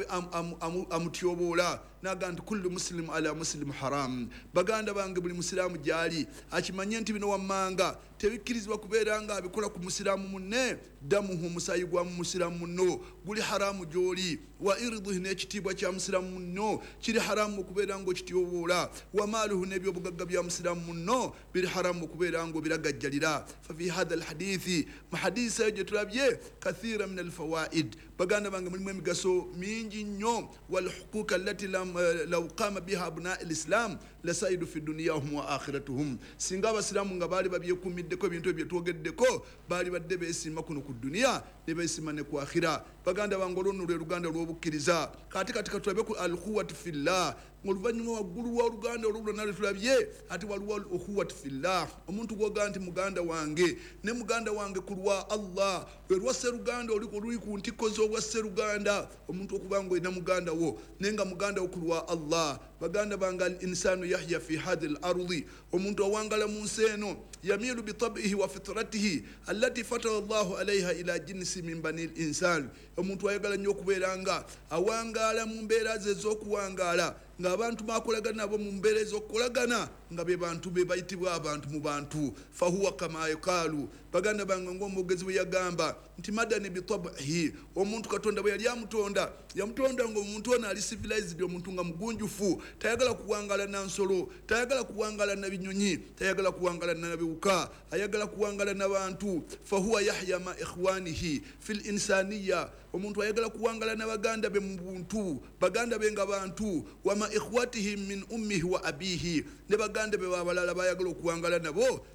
amutyoboola naga nti kullu muslim ala muslim haram baganda bange buli musiraamu gyali akimanye nti bino wammanga tebikkirizibwa kubeera nga abikola ku musiraamu munne damuhu omusaayi gwa musiraamu munno guli haramu gyoli wa irduhi n'ekitiibwa kya musiraamu munno kiri haramu okubeera nga okityoboola wa maaluhu n'ebyobugagga bya musiraamu munno biri haramu okubeera nga obiragajjalira fafi hadha alhadithi mu hadisi eyo gye tulabye kathira min alfawaid baganda bange mulimu emigaso mingi nnyo walhuquqa allati law qama biha abna alislam lasaidu fi duniyahum wa akhiratuhum singa abasiraamu nga baali babyekumiddeko ebintu ebyo twogeddeko baali badde beesima kuno ku duniya ne beesima ne ku akhira baganda bange olwo lwe luganda olw'obukkiriza kati katulabe ku alquwatu fillah oluvannyuma waggulu wa luganda olwo lwonna lwetulabye ati waliwo alquwatu fillah omuntu gwoga nti muganda wange ne muganda wange ku lwa allah lwe lwa sseruganda oluli ku ntikko z'obwa sseruganda omuntu okuba nga olina muganda wo naye nga muganda wo ku lwa allah baganda bange al insanu yahya fi hadhi al ardi omuntu awangala mu nsi eno yamilu bitabihi wa fitratihi allati fatara allahu alaiha ila jinsi min bani l insan omuntu ayagala nnyo okubeera nga awangaala mu mbeera ze ez'okuwangaala ng'abantu bakolagana nabo mu mbeera ez'okukolagana nga be bantu be bayitibwa abantu mu bantu fahuwa kama yuqaalu baganda bange ng'omwogezi bwe yagamba nti madani bitabihi omuntu katonda bwe yali amutonda yamutonda nga omuntu ono ali civilized omuntu nga mugunjufu tayagala kuwangala na nsolo tayagala kuwangala na binyonyi tayagala kuwangala na biwuka ayagala kuwangala n'abantu fahuwa yahya ma ikhwanihi fil insaniya omuntu ayagala kuwangala na baganda be mu buntu baganda be nga bantu wama ikhwatihim min ummihi wa abihi ne baganda be babalala bayagala okuwangala nabo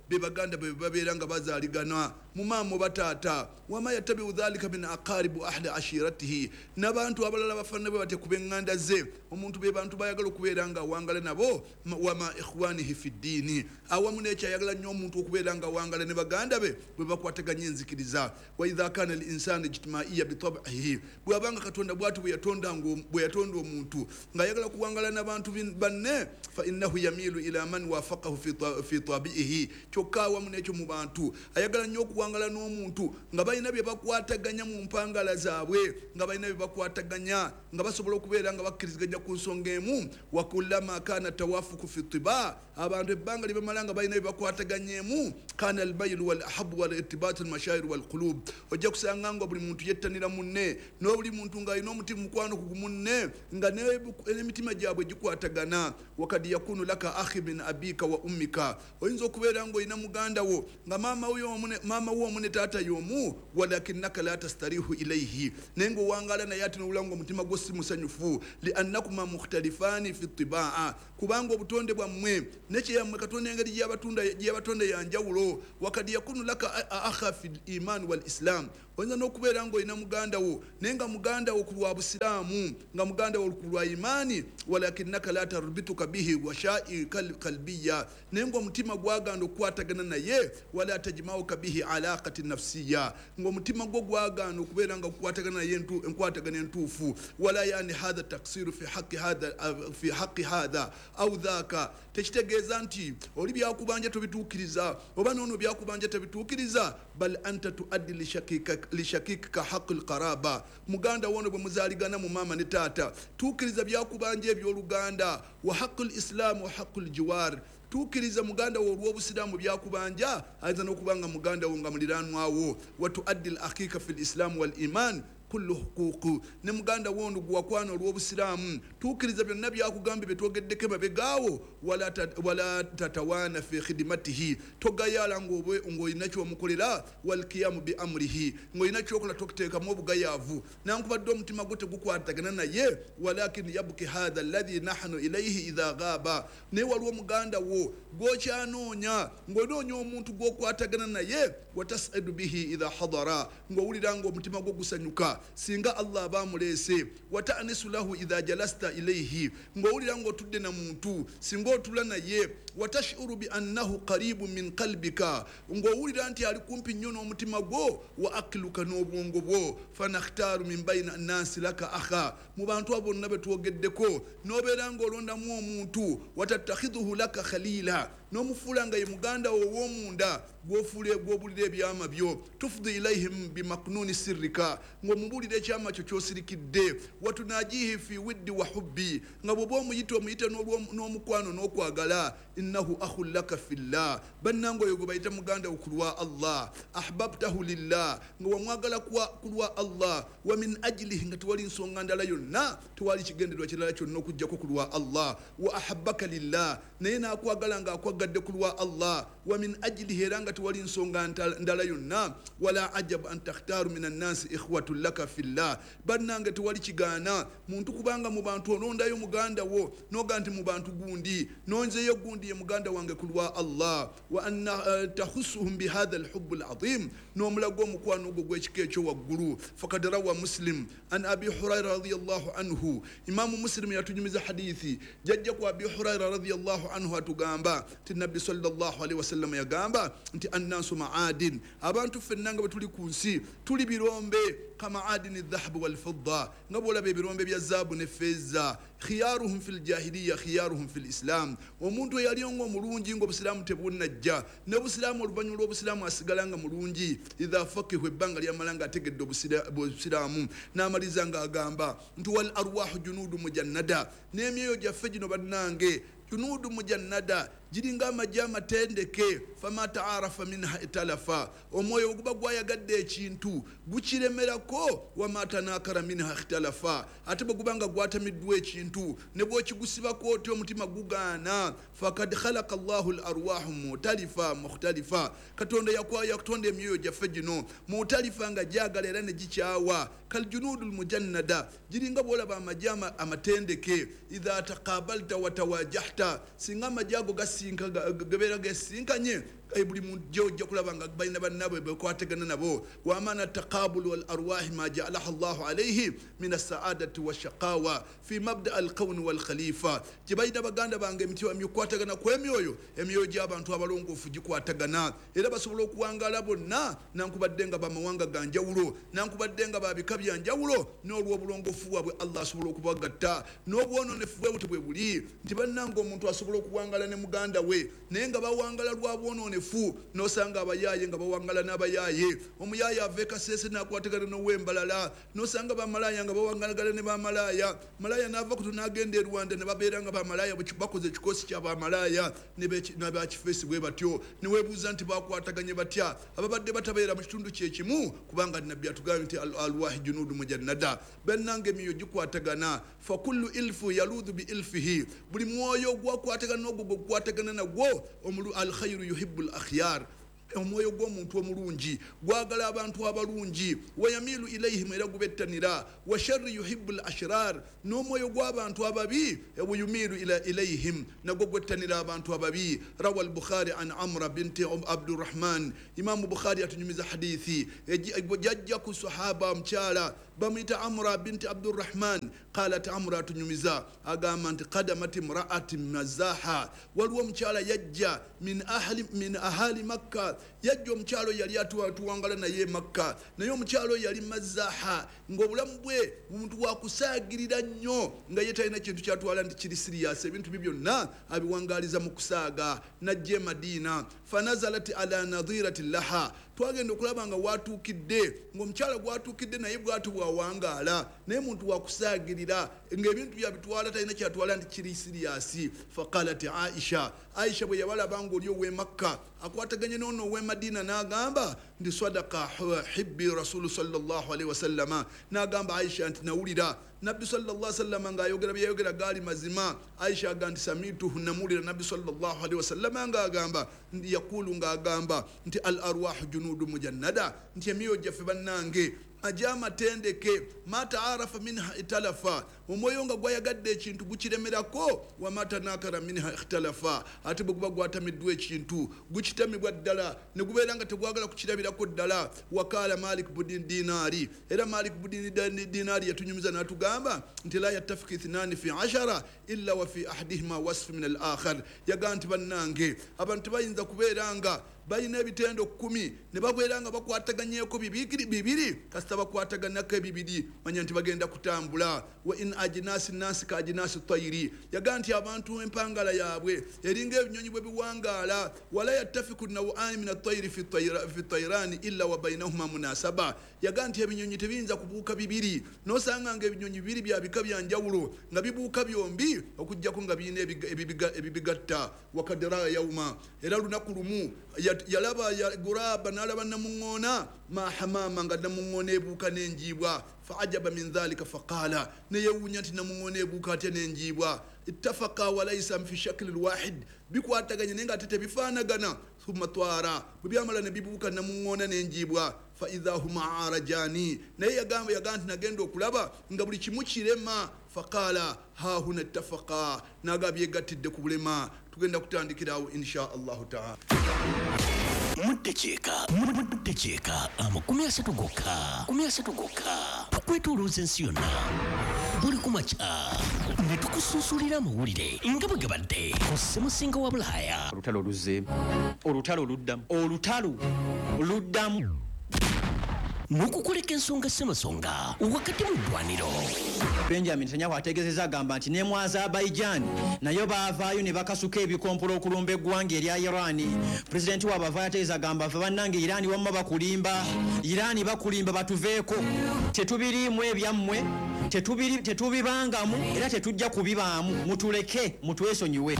be baganda be babeera nga bazaaligana mu maama bataata wama yatabiu dhalika min aqaribu ahli ashiratihi n'abantu abalala bafaanana bwe batya ku b'eŋŋanda ze omuntu be bantu bayagala okubeera nga awangala nabo wama ikhwanihi fi ddiini awamu n'ekyo ayagala nnyo omuntu okubeera nga awangala ne baganda be bwe bakwataganya enzikiriza wa idha kana al insanu ijtimaiya bitabihi bw'abanga katonda bw'ati bwe yatonda omuntu ng'ayagala kuwangala n'abantu banne fa innahu yamilu ila man wafaqahu fi tabiihi kyokka awamu n'ekyo mu bantu ayagala nnyo okuwangala n'omuntu nga balina bye bakwataganya mu mpangala zaabwe nga balina bye bakwataganya nga basobola okubeera nga bakkiriziganya ku nsonga emu wa kullama kana tawafuku fi tiba abantu ebbanga lye bamala nga balina bye bakwataganyemu kana albaylu wal ahabu wal irtibatu almashayir wal qulub ojja kusanga nga buli muntu yettanira munne n'obuli muntu ng'alina omutima mukwano ku munne nga n'emitima gyabwe gikwatagana wakadi yakunu laka akhi min abika wa ummika oyinza okubeera ng'olina muganda wo nga maama wo omu ne taata y'omu walakinnaka la tastarihu ilaihi naye ng'owangala naye ate n'owula ng'omutima gwo si musanyufu liannakuma mukhtalifani fi tibaa kubanga obutonde bwammwe nekyeyammwe katonda engeri gyeyabatonda yanjawulo wakadi yakunu laka akha fi liman wal islam oyinza n'okubeera ng'olina muganda wo naye nga muganda wo ku lwa busiraamu nga muganda wo ku lwa imaani walakinnaka la tarbituka bihi washai kalbiya naye ng'omutima gwaganda okukwatagana naye wala tajmauka bihi alaqati nafsiya ng'omutima gwo gwaganda okubeera nga okukwatagana naye enkwatagana entuufu wala yani hadha taksiru fi haqi hadha au dhaka tekitegeeza nti oli byakubanja tobituukiriza oba noono byakubanja tebituukiriza bal anta tuaddi lishakikika haqi lqaraba muganda wono bwe muzaaligana mu maama ne taata tuukiriza byakubanja ebyoluganda wa haqi lislamu wa haqi ljiwar tuukiriza muganda wo olw'obusiraamu byakubanja ayinza n'okubanga muganda wo nga muliranwawo wa tuaddi lakhika fi lislamu wal iman kullu huququ ne muganda wono gwakwana olw'obusiraamu tuukiriza byonna byakugambye betwogeddeko emabegaawo wala tatawaana fi khidimatihi togayala ng'olina kyomukolera walkiyamu bi amrihi ng'olina kyokola tokiteekamu obugayaavu nankubadde omutima gwo tegukwatagana naye walakin yabki hatha alladhi nahnu ilaihi idha gaaba naye waliwo muganda wo gwokyanoonya ng'onoonya omuntu gw'okwatagana naye watasaidu bihi idha hadara ng'owulira ng'omutima gwo gusanyuka singa Allah bamulese watanisu lahu idha jalasta ilayhi ngowulira ng'otudde na muntu singa otula naye watashuru bi annahu qaribu min qalbika ngowulira nti ali kumpi nnyo n'omutima gwo wa akiluka n'obwongo bwo fanakhtaru min bayna nnasi laka akha mu bantu abo bonna betwogeddeko n'obeera ng'olondamu omuntu watattakhidhuhu laka khalila n'omufuula nga ye muganda wo ow'omunda gw'obulira ebyama byo tufudi ilaihim bimaknuni sirrika ng'omubulira ekyama kyo ky'osirikidde watunajihi fi widdi wa hubbi nga bw'oba omuyite n'omukwano n'okwagala innahu akhun laka fillah bannange oyo gwe bayita muganda wo ku lwa Allah ahbabtahu lillah nga wamwagala ku lwa Allah wa min ajlihi nga tewali nsonga ndala yonna tewali kigendererwa kirala kyonna okuggyako ku lwa Allah wa ahabbaka lillah naye n'akwagala ng'akwagadde ku lwa Allah wa min ajlihi era nga tewali nsonga ndala yonna wala ajab an takhtaru min annasi ikhwatun laka fillah bannange tewali kigaana muntu kubanga mu bantu olondayo muganda wo noga nti mu bantu gundi nonzeyo gundi ye muganda wange ku lwa Allah wa anna tahussuhum bihadha alhubb alazim n'omulago omukwano ogwo gw'ekika ekyo waggulu fakad rawa muslim an abi hurayra radiyallahu anhu imamu muslim yatunyumiza hadithi jajja ku abi hurayra radiyallahu anhu atugamba ti nabbi sallallahu alaihi wasallam yagamba nti annasu ma'adin abantu fennanga bwe tuli ku nsi tuli birombe kama adini dhahabu wal fidda nga bwolaba ebirombe bya zaabu ne feza khiyaruhum fil jahiliya khiyaruhum fil islam omuntu eyali ng'omulungi ng'obusiraamu tebunnajja ne busiraamu oluvannyuma lw'obusiraamu asigala nga mulungi idha fakihu ebbanga lyamala nga ategedde obusiraamu n'amaliza ng'agamba nti wal arwahu junudu mujannada n'emyoyo gyaffe gino bannange junudu mujannada giringa amajja amatendeke fama taarafa minha italafa omwoyo oguba gwayagadde ekintu gukiremerako wama tanakara minha ikhtalafa ate bwe gubanga gwatamiddwa ekintu ne bw'okigusibako oti omutima gugaana fakad khalaqa allahu larwahu mukhtalifa katonda yatonda emyoyo gyaffe gino mutalifa nga gyagala era ne gikyawa kaljunudu lmujannada giringa bwolaba amajja amatendeke idha taqabalta watawajahta singa amajja ago gabeera gasinkanye buli muntu ojja kulaba nga balina bannaabwe bekwatagana nabo waamana taqabulu wal arwahi ma jaalaha allahu alayhi min assaadati washaqawa fi mabda alqawni walkhalifa gye balina baganda bange emikwatagana kw'emyoyo emyoyo gy'abantu abalongoofu gikwatagana era basobola okuwangaala bonna nankubadde nga bamawanga ga njawulo nankubadde nga babika bya njawulo n'olw'obulongoofu bwabwe allah asobola okubagatta n'obwononefu bwe buti bwe buli nti bannanga omuntu asobola okuwangala ne muganda we naye nga bawangala lwa bwononefu n'osanga abayaaye nga bawangala n'abayaaye omuyaaye ava ekaseese n'akwatagana n'owembalala n'osanga bamalaaya nga bawangalagala ne bamalaaya malaaya n'ava kuto n'agenda e Rwanda ne babeera nga bamalaaya bakoze ekikoosi ky'abamalaaya n'abakifeesi bwe batyo ne weebuuza nti bakwataganye batya ababadde batabeera mu kitundu kyekimu kubanga nabbi atugambye nti alwahi junuudu mujannada bannanga emiyo gikwatagana fakullu ilfu yaluudhu bi ilfihi buli mwoyo ogwakwatagana n'ogwo gwegukwatagana nagwo alkhairu yuhibbu al akhyar omwoyo gw'omuntu omulungi gwagala abantu abalungi wayamilu ilaihim era gubettanira wa sharri yuhibbu al ashrar n'omwoyo gw'abantu ababi yumilu ilaihim nagwo gwettanira abantu ababi rawa al-bukhari an amra binti abdurrahman imamu bukhari atunyumiza hadithi jajja ku sahaba mchala bamwita amra binti abdurrahman qalat amra tunyumiza agamba nti qadamat imra'ati mazaha waliwo omukyala yajja min ahali makka yajja omukyalo yali atuwangala naye makka naye omukyalo yali mazaha ng'obulamu bwe omuntu wakusaagirira nnyo nga ye talina kintu kyatwala nti kiri siriyasi ebintu bye byonna abiwangaliza mu kusaaga najja e madiina fanazalat ala nadhirati laha twagenda okulaba nga watuukidde ng'omukyala gwatuukidde naye bwatu bwawangaala naye muntu wakusaagirira ng'ebintu byabitwala talina kyatwala nti kiri siriyasi faqalat aisha bwe yabalaba nga oli ow'e makka akwataganye n'ono ow'e madiina n'agamba nti sadaka hibbi rasulu sallallahu alaihi wasallama n'agamba aisha nti nawulira nabbi sallallahu alaihi wasallam ng'ayogera byayogera gaali mazima aisha agamba nti samituhu namulira nabbi sallallahu alaihi wasallam ng'agamba yakulu ng'agamba nti al arwahu junudu mujannada nti emiyo gyaffe bannange ajama tendeke mata arafa minha italafa omwoyo nga gwayagadde ekintu gukiremerako wamata nakara minha ikhtalafa ate bwe guba gwatamiddwa ekintu gukitamibwa ddala ne gubeera nga tegwagala kukirabirako ddala wakala malik budin dinari era malik budin dinari yatunyumiza n'atugamba nti la yattafiki ithnani fi 10 illa wa fi ahadihima wasf min al akhar yaga nti bannange abantu bayinza kubeera nga bayina ebitendo 10 ne babeera nga bakwataganyeeko bibiri kasita bakwataganako ebibiri manya nti bagenda kutambula wa in ajinasi nasi ka ajinasi tayiri yaga nti abantu empangala yaabwe eringa ebinyonyi bwe biwangaala wala yattafiku nawani min atayiri fi tayrani illa wa bainahuma munasaba yaga nti ebinyonyi tebiyinza kubuuka bibiri n'osanga nga ebinyonyi bibiri byabika byanjawulo nga bibuuka byombi okujjako nga birina ebibigatta wakadira yauma era lunaku lumu yalaba guraba n'alaba namuŋŋoona ma hamama nga namuŋŋoona ebuuka n'enjiibwa faajaba min dhalika faqala neyewuunya nti namuŋŋoona ebuuka ate n'enjiibwa ittafaqa walaysa fi shakli lwahid bikwataganye naye nga ate tebifaanagana thumma twara bwe byamala ne bibuuka namuŋŋoona n'enjiibwa faidha huma arajani naye yagamba nti nagenda okulaba nga buli kimu kirema faqala hahuna ittafaqa naga byegattidde ku bulema tugenda kutandikirawo insha allahu taala muddekyeka amakumi asatu gokka tukwetolooza ensi yonna buli kumakya ne tukusunsulira amawulire nga bwe gabadde ku ssemusinga wa bulaaya olutalo luzze olutalo luddamu n'okukoleka ensonga ssemasonga wakati mu ddwaniro benjamin netanyahu ategeezezza agamba nti ne mu azerbaijan nayo baavaayo ne bakasuka ebikompolo okulumba eggwanga erya irani pulezidenti waabwe avaayo ategeeza agamba fe bannange irani wamma bakulimba batuveeko tetubiriimu ebyammwe tetubibangamu era tetujja kubibaamu mutuleke mutwesonyiwe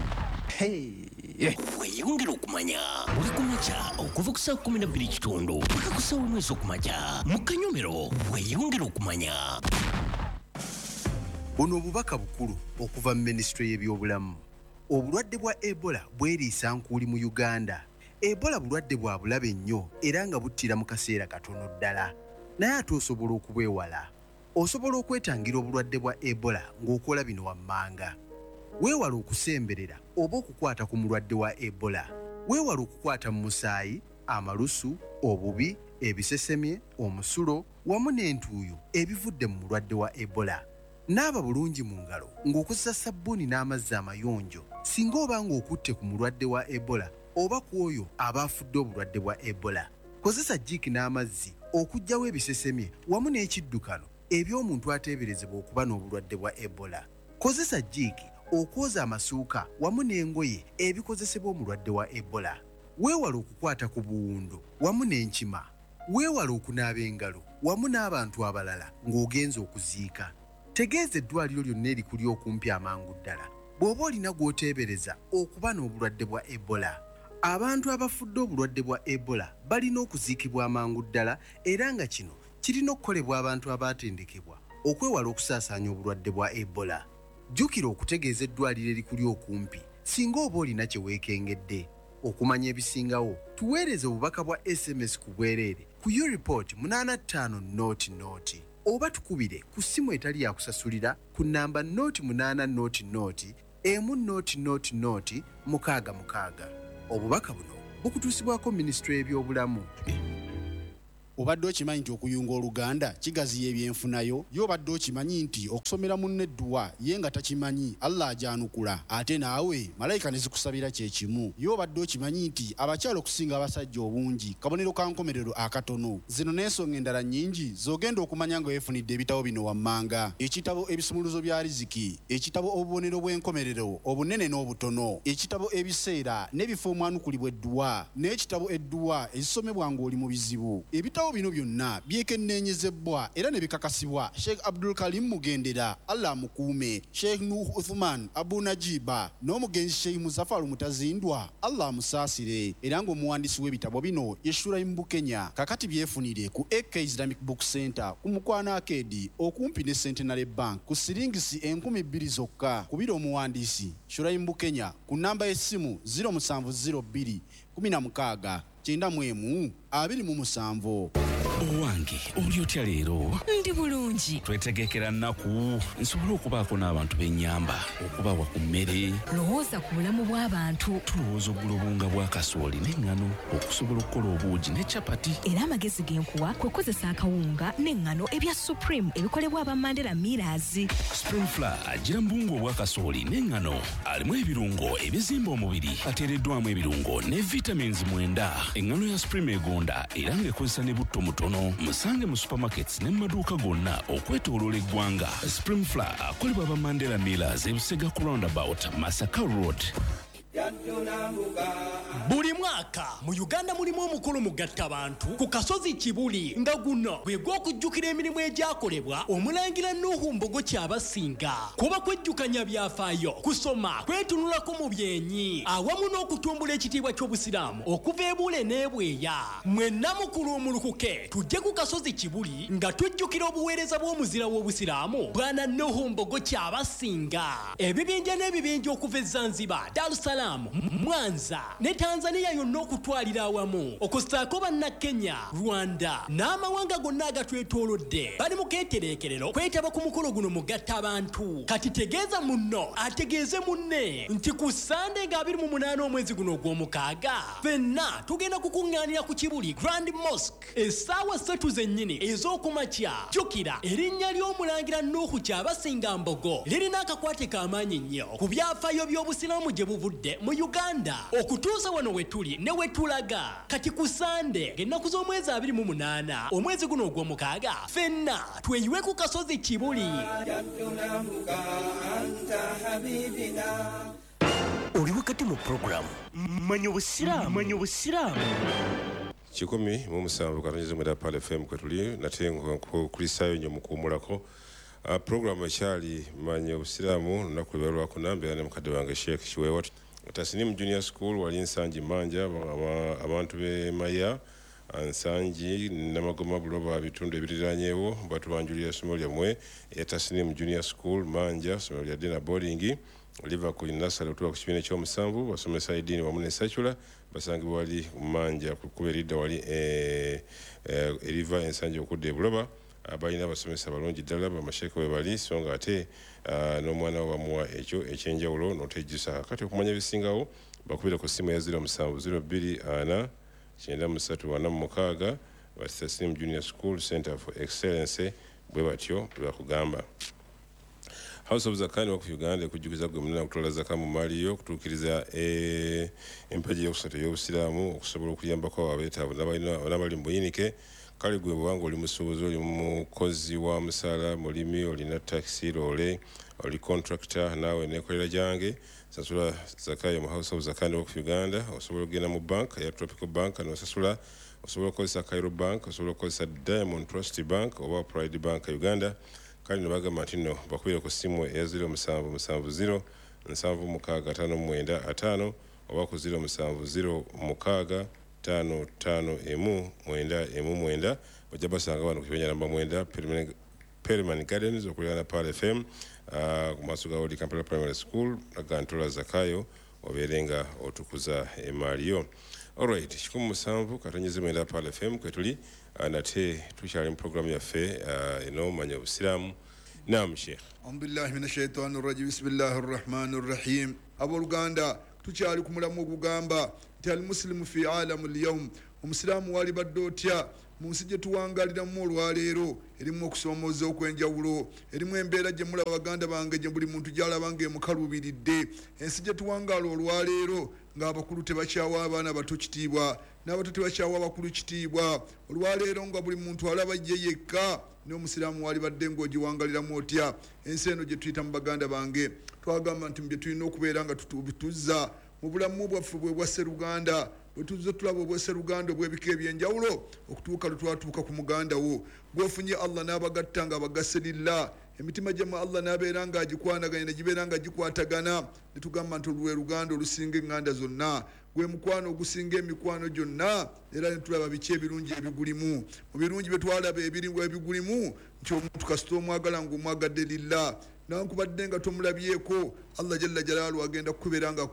weyongera okumanya buli kumakya okuva ku saa 12 paka ku saa 1 okumakya mu kanyomero weyongera okumanya. Buno obubaka bukulu okuva mu minisitule y'ebyobulamu. Obulwadde bwa Ebola bweriisa nkuuli mu Uganda. Ebola bulwadde bwa bulabe nnyo era nga buttira mu kaseera katono ddala. Naye ate osobola okubwewala. Osobola okwetangira obulwadde bwa Ebola ng'okola bino wammanga. Weewala okusemberera oba okukwata ku mulwadde wa Ebola. weewala okukwata mu musaayi amalusu obubi ebisesemye omusulo wamu n'entuuyo ebivudde mu mulwadde wa ebola. Naaba bulungi mu ngalo ng'okozesa sabbuuni n'amazzi amayonjo singa oba ng'okutte ku mulwadde wa ebola oba ku oyo aba afudde obulwadde bwa ebola. Kozesa jiiki n'amazzi okuggyawo ebisesemye wamu n'ekiddukano eby'omuntu ateeberezebwa okuba n'obulwadde bwa ebola. Kozesa jiiki okwoza amasuuka wamu n'engoye ebikozesebwa omulwadde wa ebola. Weewala okukwata ku buwundo wamu n'enkima. Weewala okunaaba engalo wamu n'abantu abalala ng'ogenza okuziika. Tegeeza eddwaliro lyonna erikuli okumpi amangu ddala bw'oba olina gw'oteebereza okuba n'obulwadde bwa ebola. Abantu abafudde obulwadde bwa ebola balina okuziikibwa amangu ddala era nga kino kirina okukolebwa abantu abaatendekebwa okwewala okusaasaanya obulwadde bwa ebola. Jjukira okutegeeza eddwaliro erikuli okumpi singa oba olina kye weekengedde. Okumanya ebisingawo tuweereze obubaka bwa SMS ku bwereere ku U-Report 8500 oba tukubire ku ssimu etali yakusasulira ku nnamba 0800 100 666. Obubaka buno bukutuusibwako Minisitule y'ebyobulamu. Obadde okimanyi nti okuyunga Oluganda kigaziya ebyenfunayo? Y'obadde okimanyi nti okusomera munne Edduwa ye nga takimanyi Allah ajanukula ate naawe malayika ne zikusabira kye kimu? Y'obadde okimanyi nti abakyala okusinga abasajja obungi kabonero ka nkomerero akatono? Zino n'ensonga endala nnyingi z'ogenda okumanya nga weefunidde ebitabo bino wammanga: ekitabo ebisumuluzo bya riziki, ekitabo obubonero bw'enkomerero obunene n'obutono, ekitabo ebiseera n'ebifo omwanukulibwa Edduwa, n'ekitabo Edduwa ezisomebwa ng'oli mu bizibu. Ebitabo bino byonna byekenneenyezebwa era ne bikakasibwa Sheikh Abdul Karim Mugendera, Allah amukuume, Sheikh Nuh Uthman Abu Najiba n'omugenzi Sheikh Muzafaru Mutazindwa, Allah amusaasire, era ng'omuwandiisi w'ebitabo bino ye Shuraim Bukenya. Kakati byefunire ku AK Islamic Book Center ku Mukwana Arcade okumpi ne Centenary Bank ku siringisi 2000 zokka. Kubira omuwandiisi Shuraim Bukenya ku namba y'essimu 0702 16 91 27. Owange oli otya leero? Ndi bulungi. Twetegekera nnaku nsobole okubaako n'abantu b'ennyamba okubawa ku mmere. Lowooza ku bulamu bw'abantu. Tulowooza oggula obunga bwa kasooli n'eŋŋano okusobola okukola obuugi ne capati. Era amagezi g'enkuwa kwe kozesa akawunga n'eŋŋano ebya Supreme ebikolebwa aba Mandela Millers. Spring Flour agira mbunga obwa kasooli n'eŋŋano alimu ebirungo ebizimba omubiri, ateereddwamu ebirungo ne vitamins 9. Eŋŋano ya Supreme egonda era ng'ekozesa ne butto mutono. Musange mu supermarkets ne mu maduuka gonna okwetooloola eggwanga. Spring Flour akolebwa aba Mandela Millers ebusega ku roundabout Masaka Road. Buli mwaka mu Uganda mulimu omukolo mugattabantu ku kasozi Kibuli nga guno bwe gw'okujjukira emirimu egyakolebwa Omulangira Nuhu Mbogo Kyabasinga. Kuba kwejjukanya byafaayo, kusoma, kwetunulako mu byenyi awamu n'okutumbula ekitiibwa ky'Obusiraamu okuva e Bule n'Ebweya. Mwenna mukulu omulukuke tujje ku kasozi Kibuli nga tujjukira obuweereza bw'omuzira w'Obusiraamu Bwana Nuhu Mbogo Kyabasinga. Ebibinja n'ebibinja okuva e Zanzibar, Dar es Salaam, Mwanza ne Tanzania yonna okutwalira awamu okusaako banna Kenya, Rwanda n'amawanga gonna agatwetoolodde bali mu keetereekerero kwetaba ku mukolo guno mugatta abantu. Kati tegeeza munno ategeeze munne nti ku Sande nga 28 omwezi guno ogw'omukaaga ffenna tugenda kukuŋŋaanira ku Kibuli Grand Mosque essaawa 3 zennyini ez'okumakya. Jjukira erinnya ly'Omulangira Nuhu Kyabasinga Mbogo lirina akakwate k'amaanyi nnyo ku byafaayo by'Obusiraamu gye buvudde mu Uganda okutuusa wano wetuli ne wetulaga. Kati ku Sande ng'ennaku z'omwezi 28 omwezi guno ogw'omukaaga ffenna tweyiwe ku kasozi Kibuli. Oli wakati mu programu Manya Obusiraamu. 107 katonnyeze mweda Pal FM kwetuli nate nkulisaayo nnyo mukuwumulako. Programu ekyali Manya Obusiraamu lunaku lwe lwako nambeera ne mukadde wange Sheikh Kiweewa. Tasnim Junior School wali Nsangi Manja abantu be Maya Nsangi Namagoma Buloba bitundu ebiriraanyeewo batubanjulira essomero lyammwe Tasnim Junior School Manja, essomero lya Dena Boarding Liverpool Nasala otuwa ku kibiina ky'omusanvu basomesa eddiini wamu ne Sachula basangibwa wali Manja kukuba eridda wali eriva Ensangi okudda e Buloba. Abalina abasomesa balungi ddala bamasheeka we bali so nga ate n'omwana we bamuwa ekyo ekyenjawulo n'otejjusa. Kati okumanya ebisingawo bakubire ku ssimu ya 0702 9346 Tasnim Junior School Center for Excellence bwe batyo bakugamba. House of Zakani wa Uganda kujukiza gumuna kutola zaka mu mali yo kutukiriza empaji y'okusatu y'obusiraamu okusobola okuyamba kwa abeetaavu n'abali mu buyinike kale gwe bwanga oli musuubuzi oli mukozi wa musaala mulimi olina taxi lole oli contractor naawe nekolera jange sasula zakayo mu House of Zakani wa Uganda osobola okugenda mu bank ya Tropical Bank n'osasula osobola okukozesa Cairo Bank osobola okukozesa Diamond Trust Bank oba Pride Bank Uganda kali nebagamba nti nno bakubire ku ssimu eya 0770 765 oba ku 0706 551 bajja basanga wano ku kibanja namba 9 Perman Gardens okuliraana Pal FM ku maaso ga Old Kampala Primary School agantola Zakayo obeerenga otukuza emaali yo. Alright, 17 katanyeze mwenda Pal FM kwetuli nate tukyali mu programu yaffe eno manya obusiraamu. Naam Sheikh. Alhamdulillah minash shaitanir rajim bismillahir rahmanir rahim. Aboluganda tukyali ku mulamu ogugamba nti al muslimu fi alamil yawm omusiraamu wali baddotya mu nsi gye tuwangaliramu olwaleero erimu okusomooza okwenjawulo erimu embeera gye mulaba baganda bange gye buli muntu gy'alaba ng'emukaluubiridde ensi gye tuwangaala olwaleero ng'abakulu tebakyawa abaana bato kitiibwa n'abato tebakyawa abakulu kitiibwa olwaleero nga buli muntu alaba ye yekka n'omusiraamu wali badde ng'ogiwangaliramu otya ensi eno gye tuyita mu baganda bange twagamba nti bye tulina okubeera nga tuzza mu bulamu bwaffe bwe bwa Sseruganda bwe tuzze tulaba obw'Esseruganda obw'ebika ebyenjawulo okutuuka lutwatuuka ku muganda wo gw'ofunye Allah n'abagatta nga bagasse lillah emitima gyemu Allah n'abeera nga agikwanaganya ne gibeera nga gikwatagana ne tugamba nti olwe Luganda olusinga eŋŋanda zonna gwe mukwano ogusinga emikwano gyonna era ne tulaba biki ebirungi ebigulimu mu birungi bye twalaba ebigulimu nti omuntu kasita omwagala ng'omwagadde lillah nankubadde nga tomulabyeko Allah jalla jalaalu agenda kubeera nga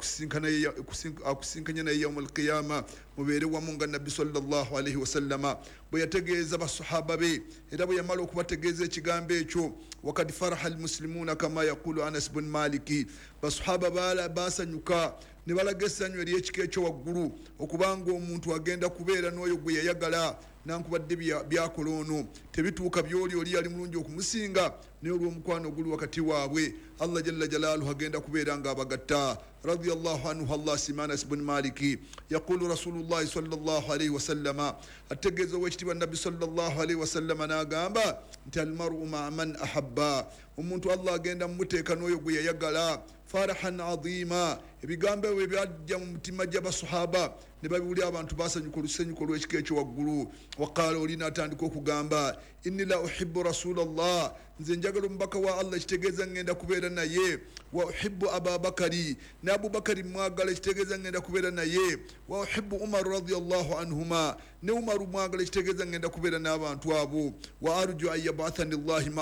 akusinkanya naye yawmal qiyama mubeere wamu nga nabbi sallallahu alaihi wasallama bwe yategeeza basahaba be era bwe yamala okubategeeza ekigambo ekyo wakad faraha almuslimuuna kama yaqulu Anas bin Maliki basahaba basanyuka ne balaga essanyu ery'ekika ekyo waggulu okubanga omuntu agenda kubeera n'oyo gwe yayagala nankubadde byakola ono tebituuka byoli oli yali mulungi okumusinga naye olw'omukwano oguli wakati waabwe Allah jalla jalaaluhu agenda kubeera nga abagatta radiyallahu anhu Allah Anas bin Maliki yaqulu Rasulullahi sallallahu alayhi wasallama ategeeza ow'ekitiibwa nabbi sallallahu alayhi wasallama n'agamba nti almaru ma'a man ahabba omuntu Allah agenda mumuteeka n'oyo gwe yayagala farahan adhima ebigambo ebyo byajja mu mutima gy'abasahaba ne babiwulira abantu basanyuka olusenyuko lw'ekika ekyo waggulu waqaala oli n'atandika okugamba inni la uhibbu rasulallah nze njagala omubaka wa Allah ekitegeeza ngenda kubeera naye wa uhibbu ababakari ne abubakari mwagala ekitegeeza ngenda kubeera naye wa uhibbu umar radiyallahu anhuma ne umaru mwagala ekitegeeza ngenda kubeera n'abantu abo wa arju an yabathani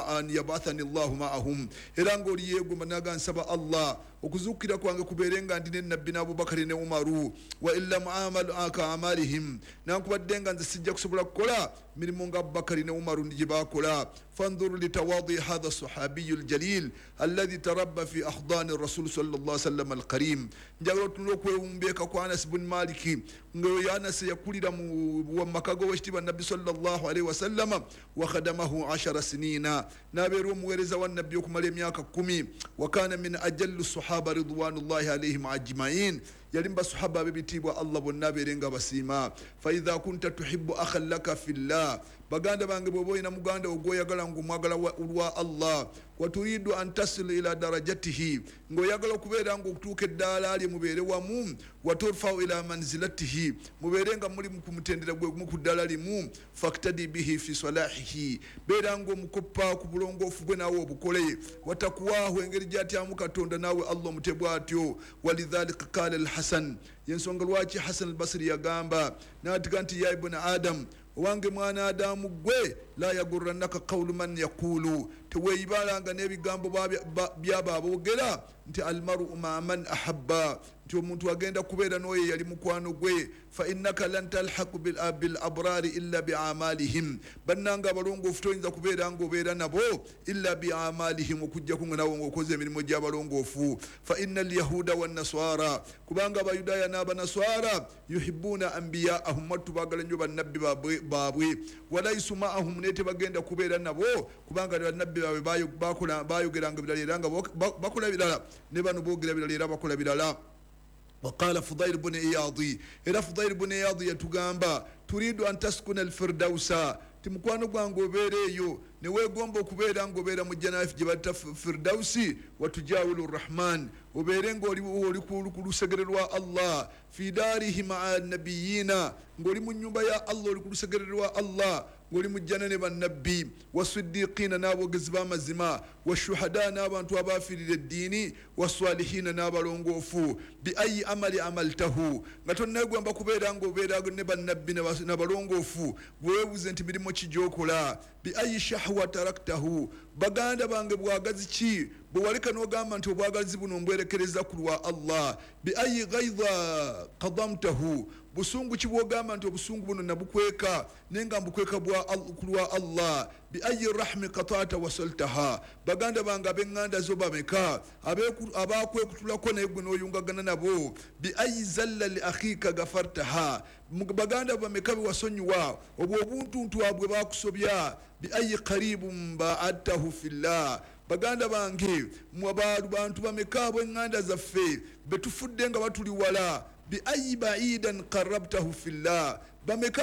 llahu ma'ahum era ng'oli yeegomba naga nsaba Allah okuzuukira kwange kubeere nga ndi ne nabbi n'abubakari ne umaru wa illa mu'amalu aka amalihim nankubadde nga nze sijja kusobola kukola mirimu nga abubakari ne umaru gye bakola fanzuru litawadi hadha sahabiyu aljalil alladhi tarabba fi ahdani rasul sallallahu alaihi wasallam alkarim njagala otunula okwewumbeeka kwa Anas bin Maliki ngaoyo Anas yakulira mu maka g'owekitiibwa nabbi sallallahu alaihi wasallama wa khadamahu 10 sinina n'abeera omuweereza wa nabbi okumala emyaka 10 wa kana min ajalli sahaba ridwanullahi alaihim ajmain yali mbasahaba bebitiibwa Allah bonna abeerenga basiima fa idha kunta tuhibbu akhan laka fillah baganda bange bw'oba olina muganda ogwoyagala ng'omwagala olwa Allah waturidu an tasil ila darajatihi ng'oyagala okubeera ng'okutuuka eddaala lye mubeere wamu waturfau ila manzilatihi mubeere nga muli kumutendera gwe gumu ku ddaala limu faktadi bihi fi salahihi beera ng'omukoppa ku bulongoofu gwe naawe obukole watakuwaahu engeri gy'atyamu Katonda naawe Allah omutebwa atyo walidhalika qala alhasan yensonga lwaki Hasan al-Basri yagamba n'atika nti ya ibn Adam owange mwana Adamu gwe la yagurrannaka qawlu man yaqulu teweeyibalanga n'ebigambo by'abo aboogera nti almaru ma'a man ahabba nti omuntu agenda kubeera n'oyo yali mukwano gwe fa innaka lan talhaqu bil abrari illa biamalihim bannanga abalongoofu toyinza kubeera ng'obeera nabo illa biamalihim okujjaku nga nawe ng'okoze emirimu gy'abalongoofu fa inna alyahuda wannaswara kubanga abayudaaya n'abanaswara yuhibbuna anbiyaahum wattu baagala nnyo bannabbi baabwe walaisu maahum naye tebagenda kubeera nabo kubanga bannabbi baabwe bayogeranga birala era nga bakola birala ne bano boogera birala era bakola birala. وقال فضيل بن إياضي إلى فضيل بن إياضي يتغامبا تريد أن تسكن الفردوس timukwano gwange obeereeyo ne weegomba okubeera ng'obeera mu janafu gye batta firdausi watujawilu rrahman obeere ng'oli ku lusegere lwa allah fi daarihi maa nabiyina ng'oli mu nnyumba ya allah oli ku lusegere lwa allah ng'oli mu jjana ne bannabbi wasiddiqiina n'aboogezi b'amazima washuhada n'abantu abaafiirira eddiini waswalihiina n'abalongoofu bi ayi amali amaltahu nga tonneegomba kubeera ng'obeera ne bannabbi n'abalongoofu bweweebuze nti mirimu ki gyokola bi ayi shahwa taraktahu baganda bange bwagazi ki bwe waleka n'ogamba nti obwagazi buno mbwerekereza ku lwa allah bi ayi gaidha qadamtahu busungu ki bwogamba nti obusungu buno nabukweka naye nga mbukweka ku lwa allah bi ayi rahmi qatata wasaltaha baganda bange ab'eŋŋanda zo bameka abakwekutulako naye gwe n'oyungagana nabo bi ayi zalla li akhika gafartaha baganda bameka be wasonyiwa obwo obuntuntu bwe bakusobya bi ayi qaribun baadtahu fillah baganda bange bantu bameka ab'eŋŋanda zaffe betufudde nga batuli wala bi ayi baidan qarabtahu fillah bameka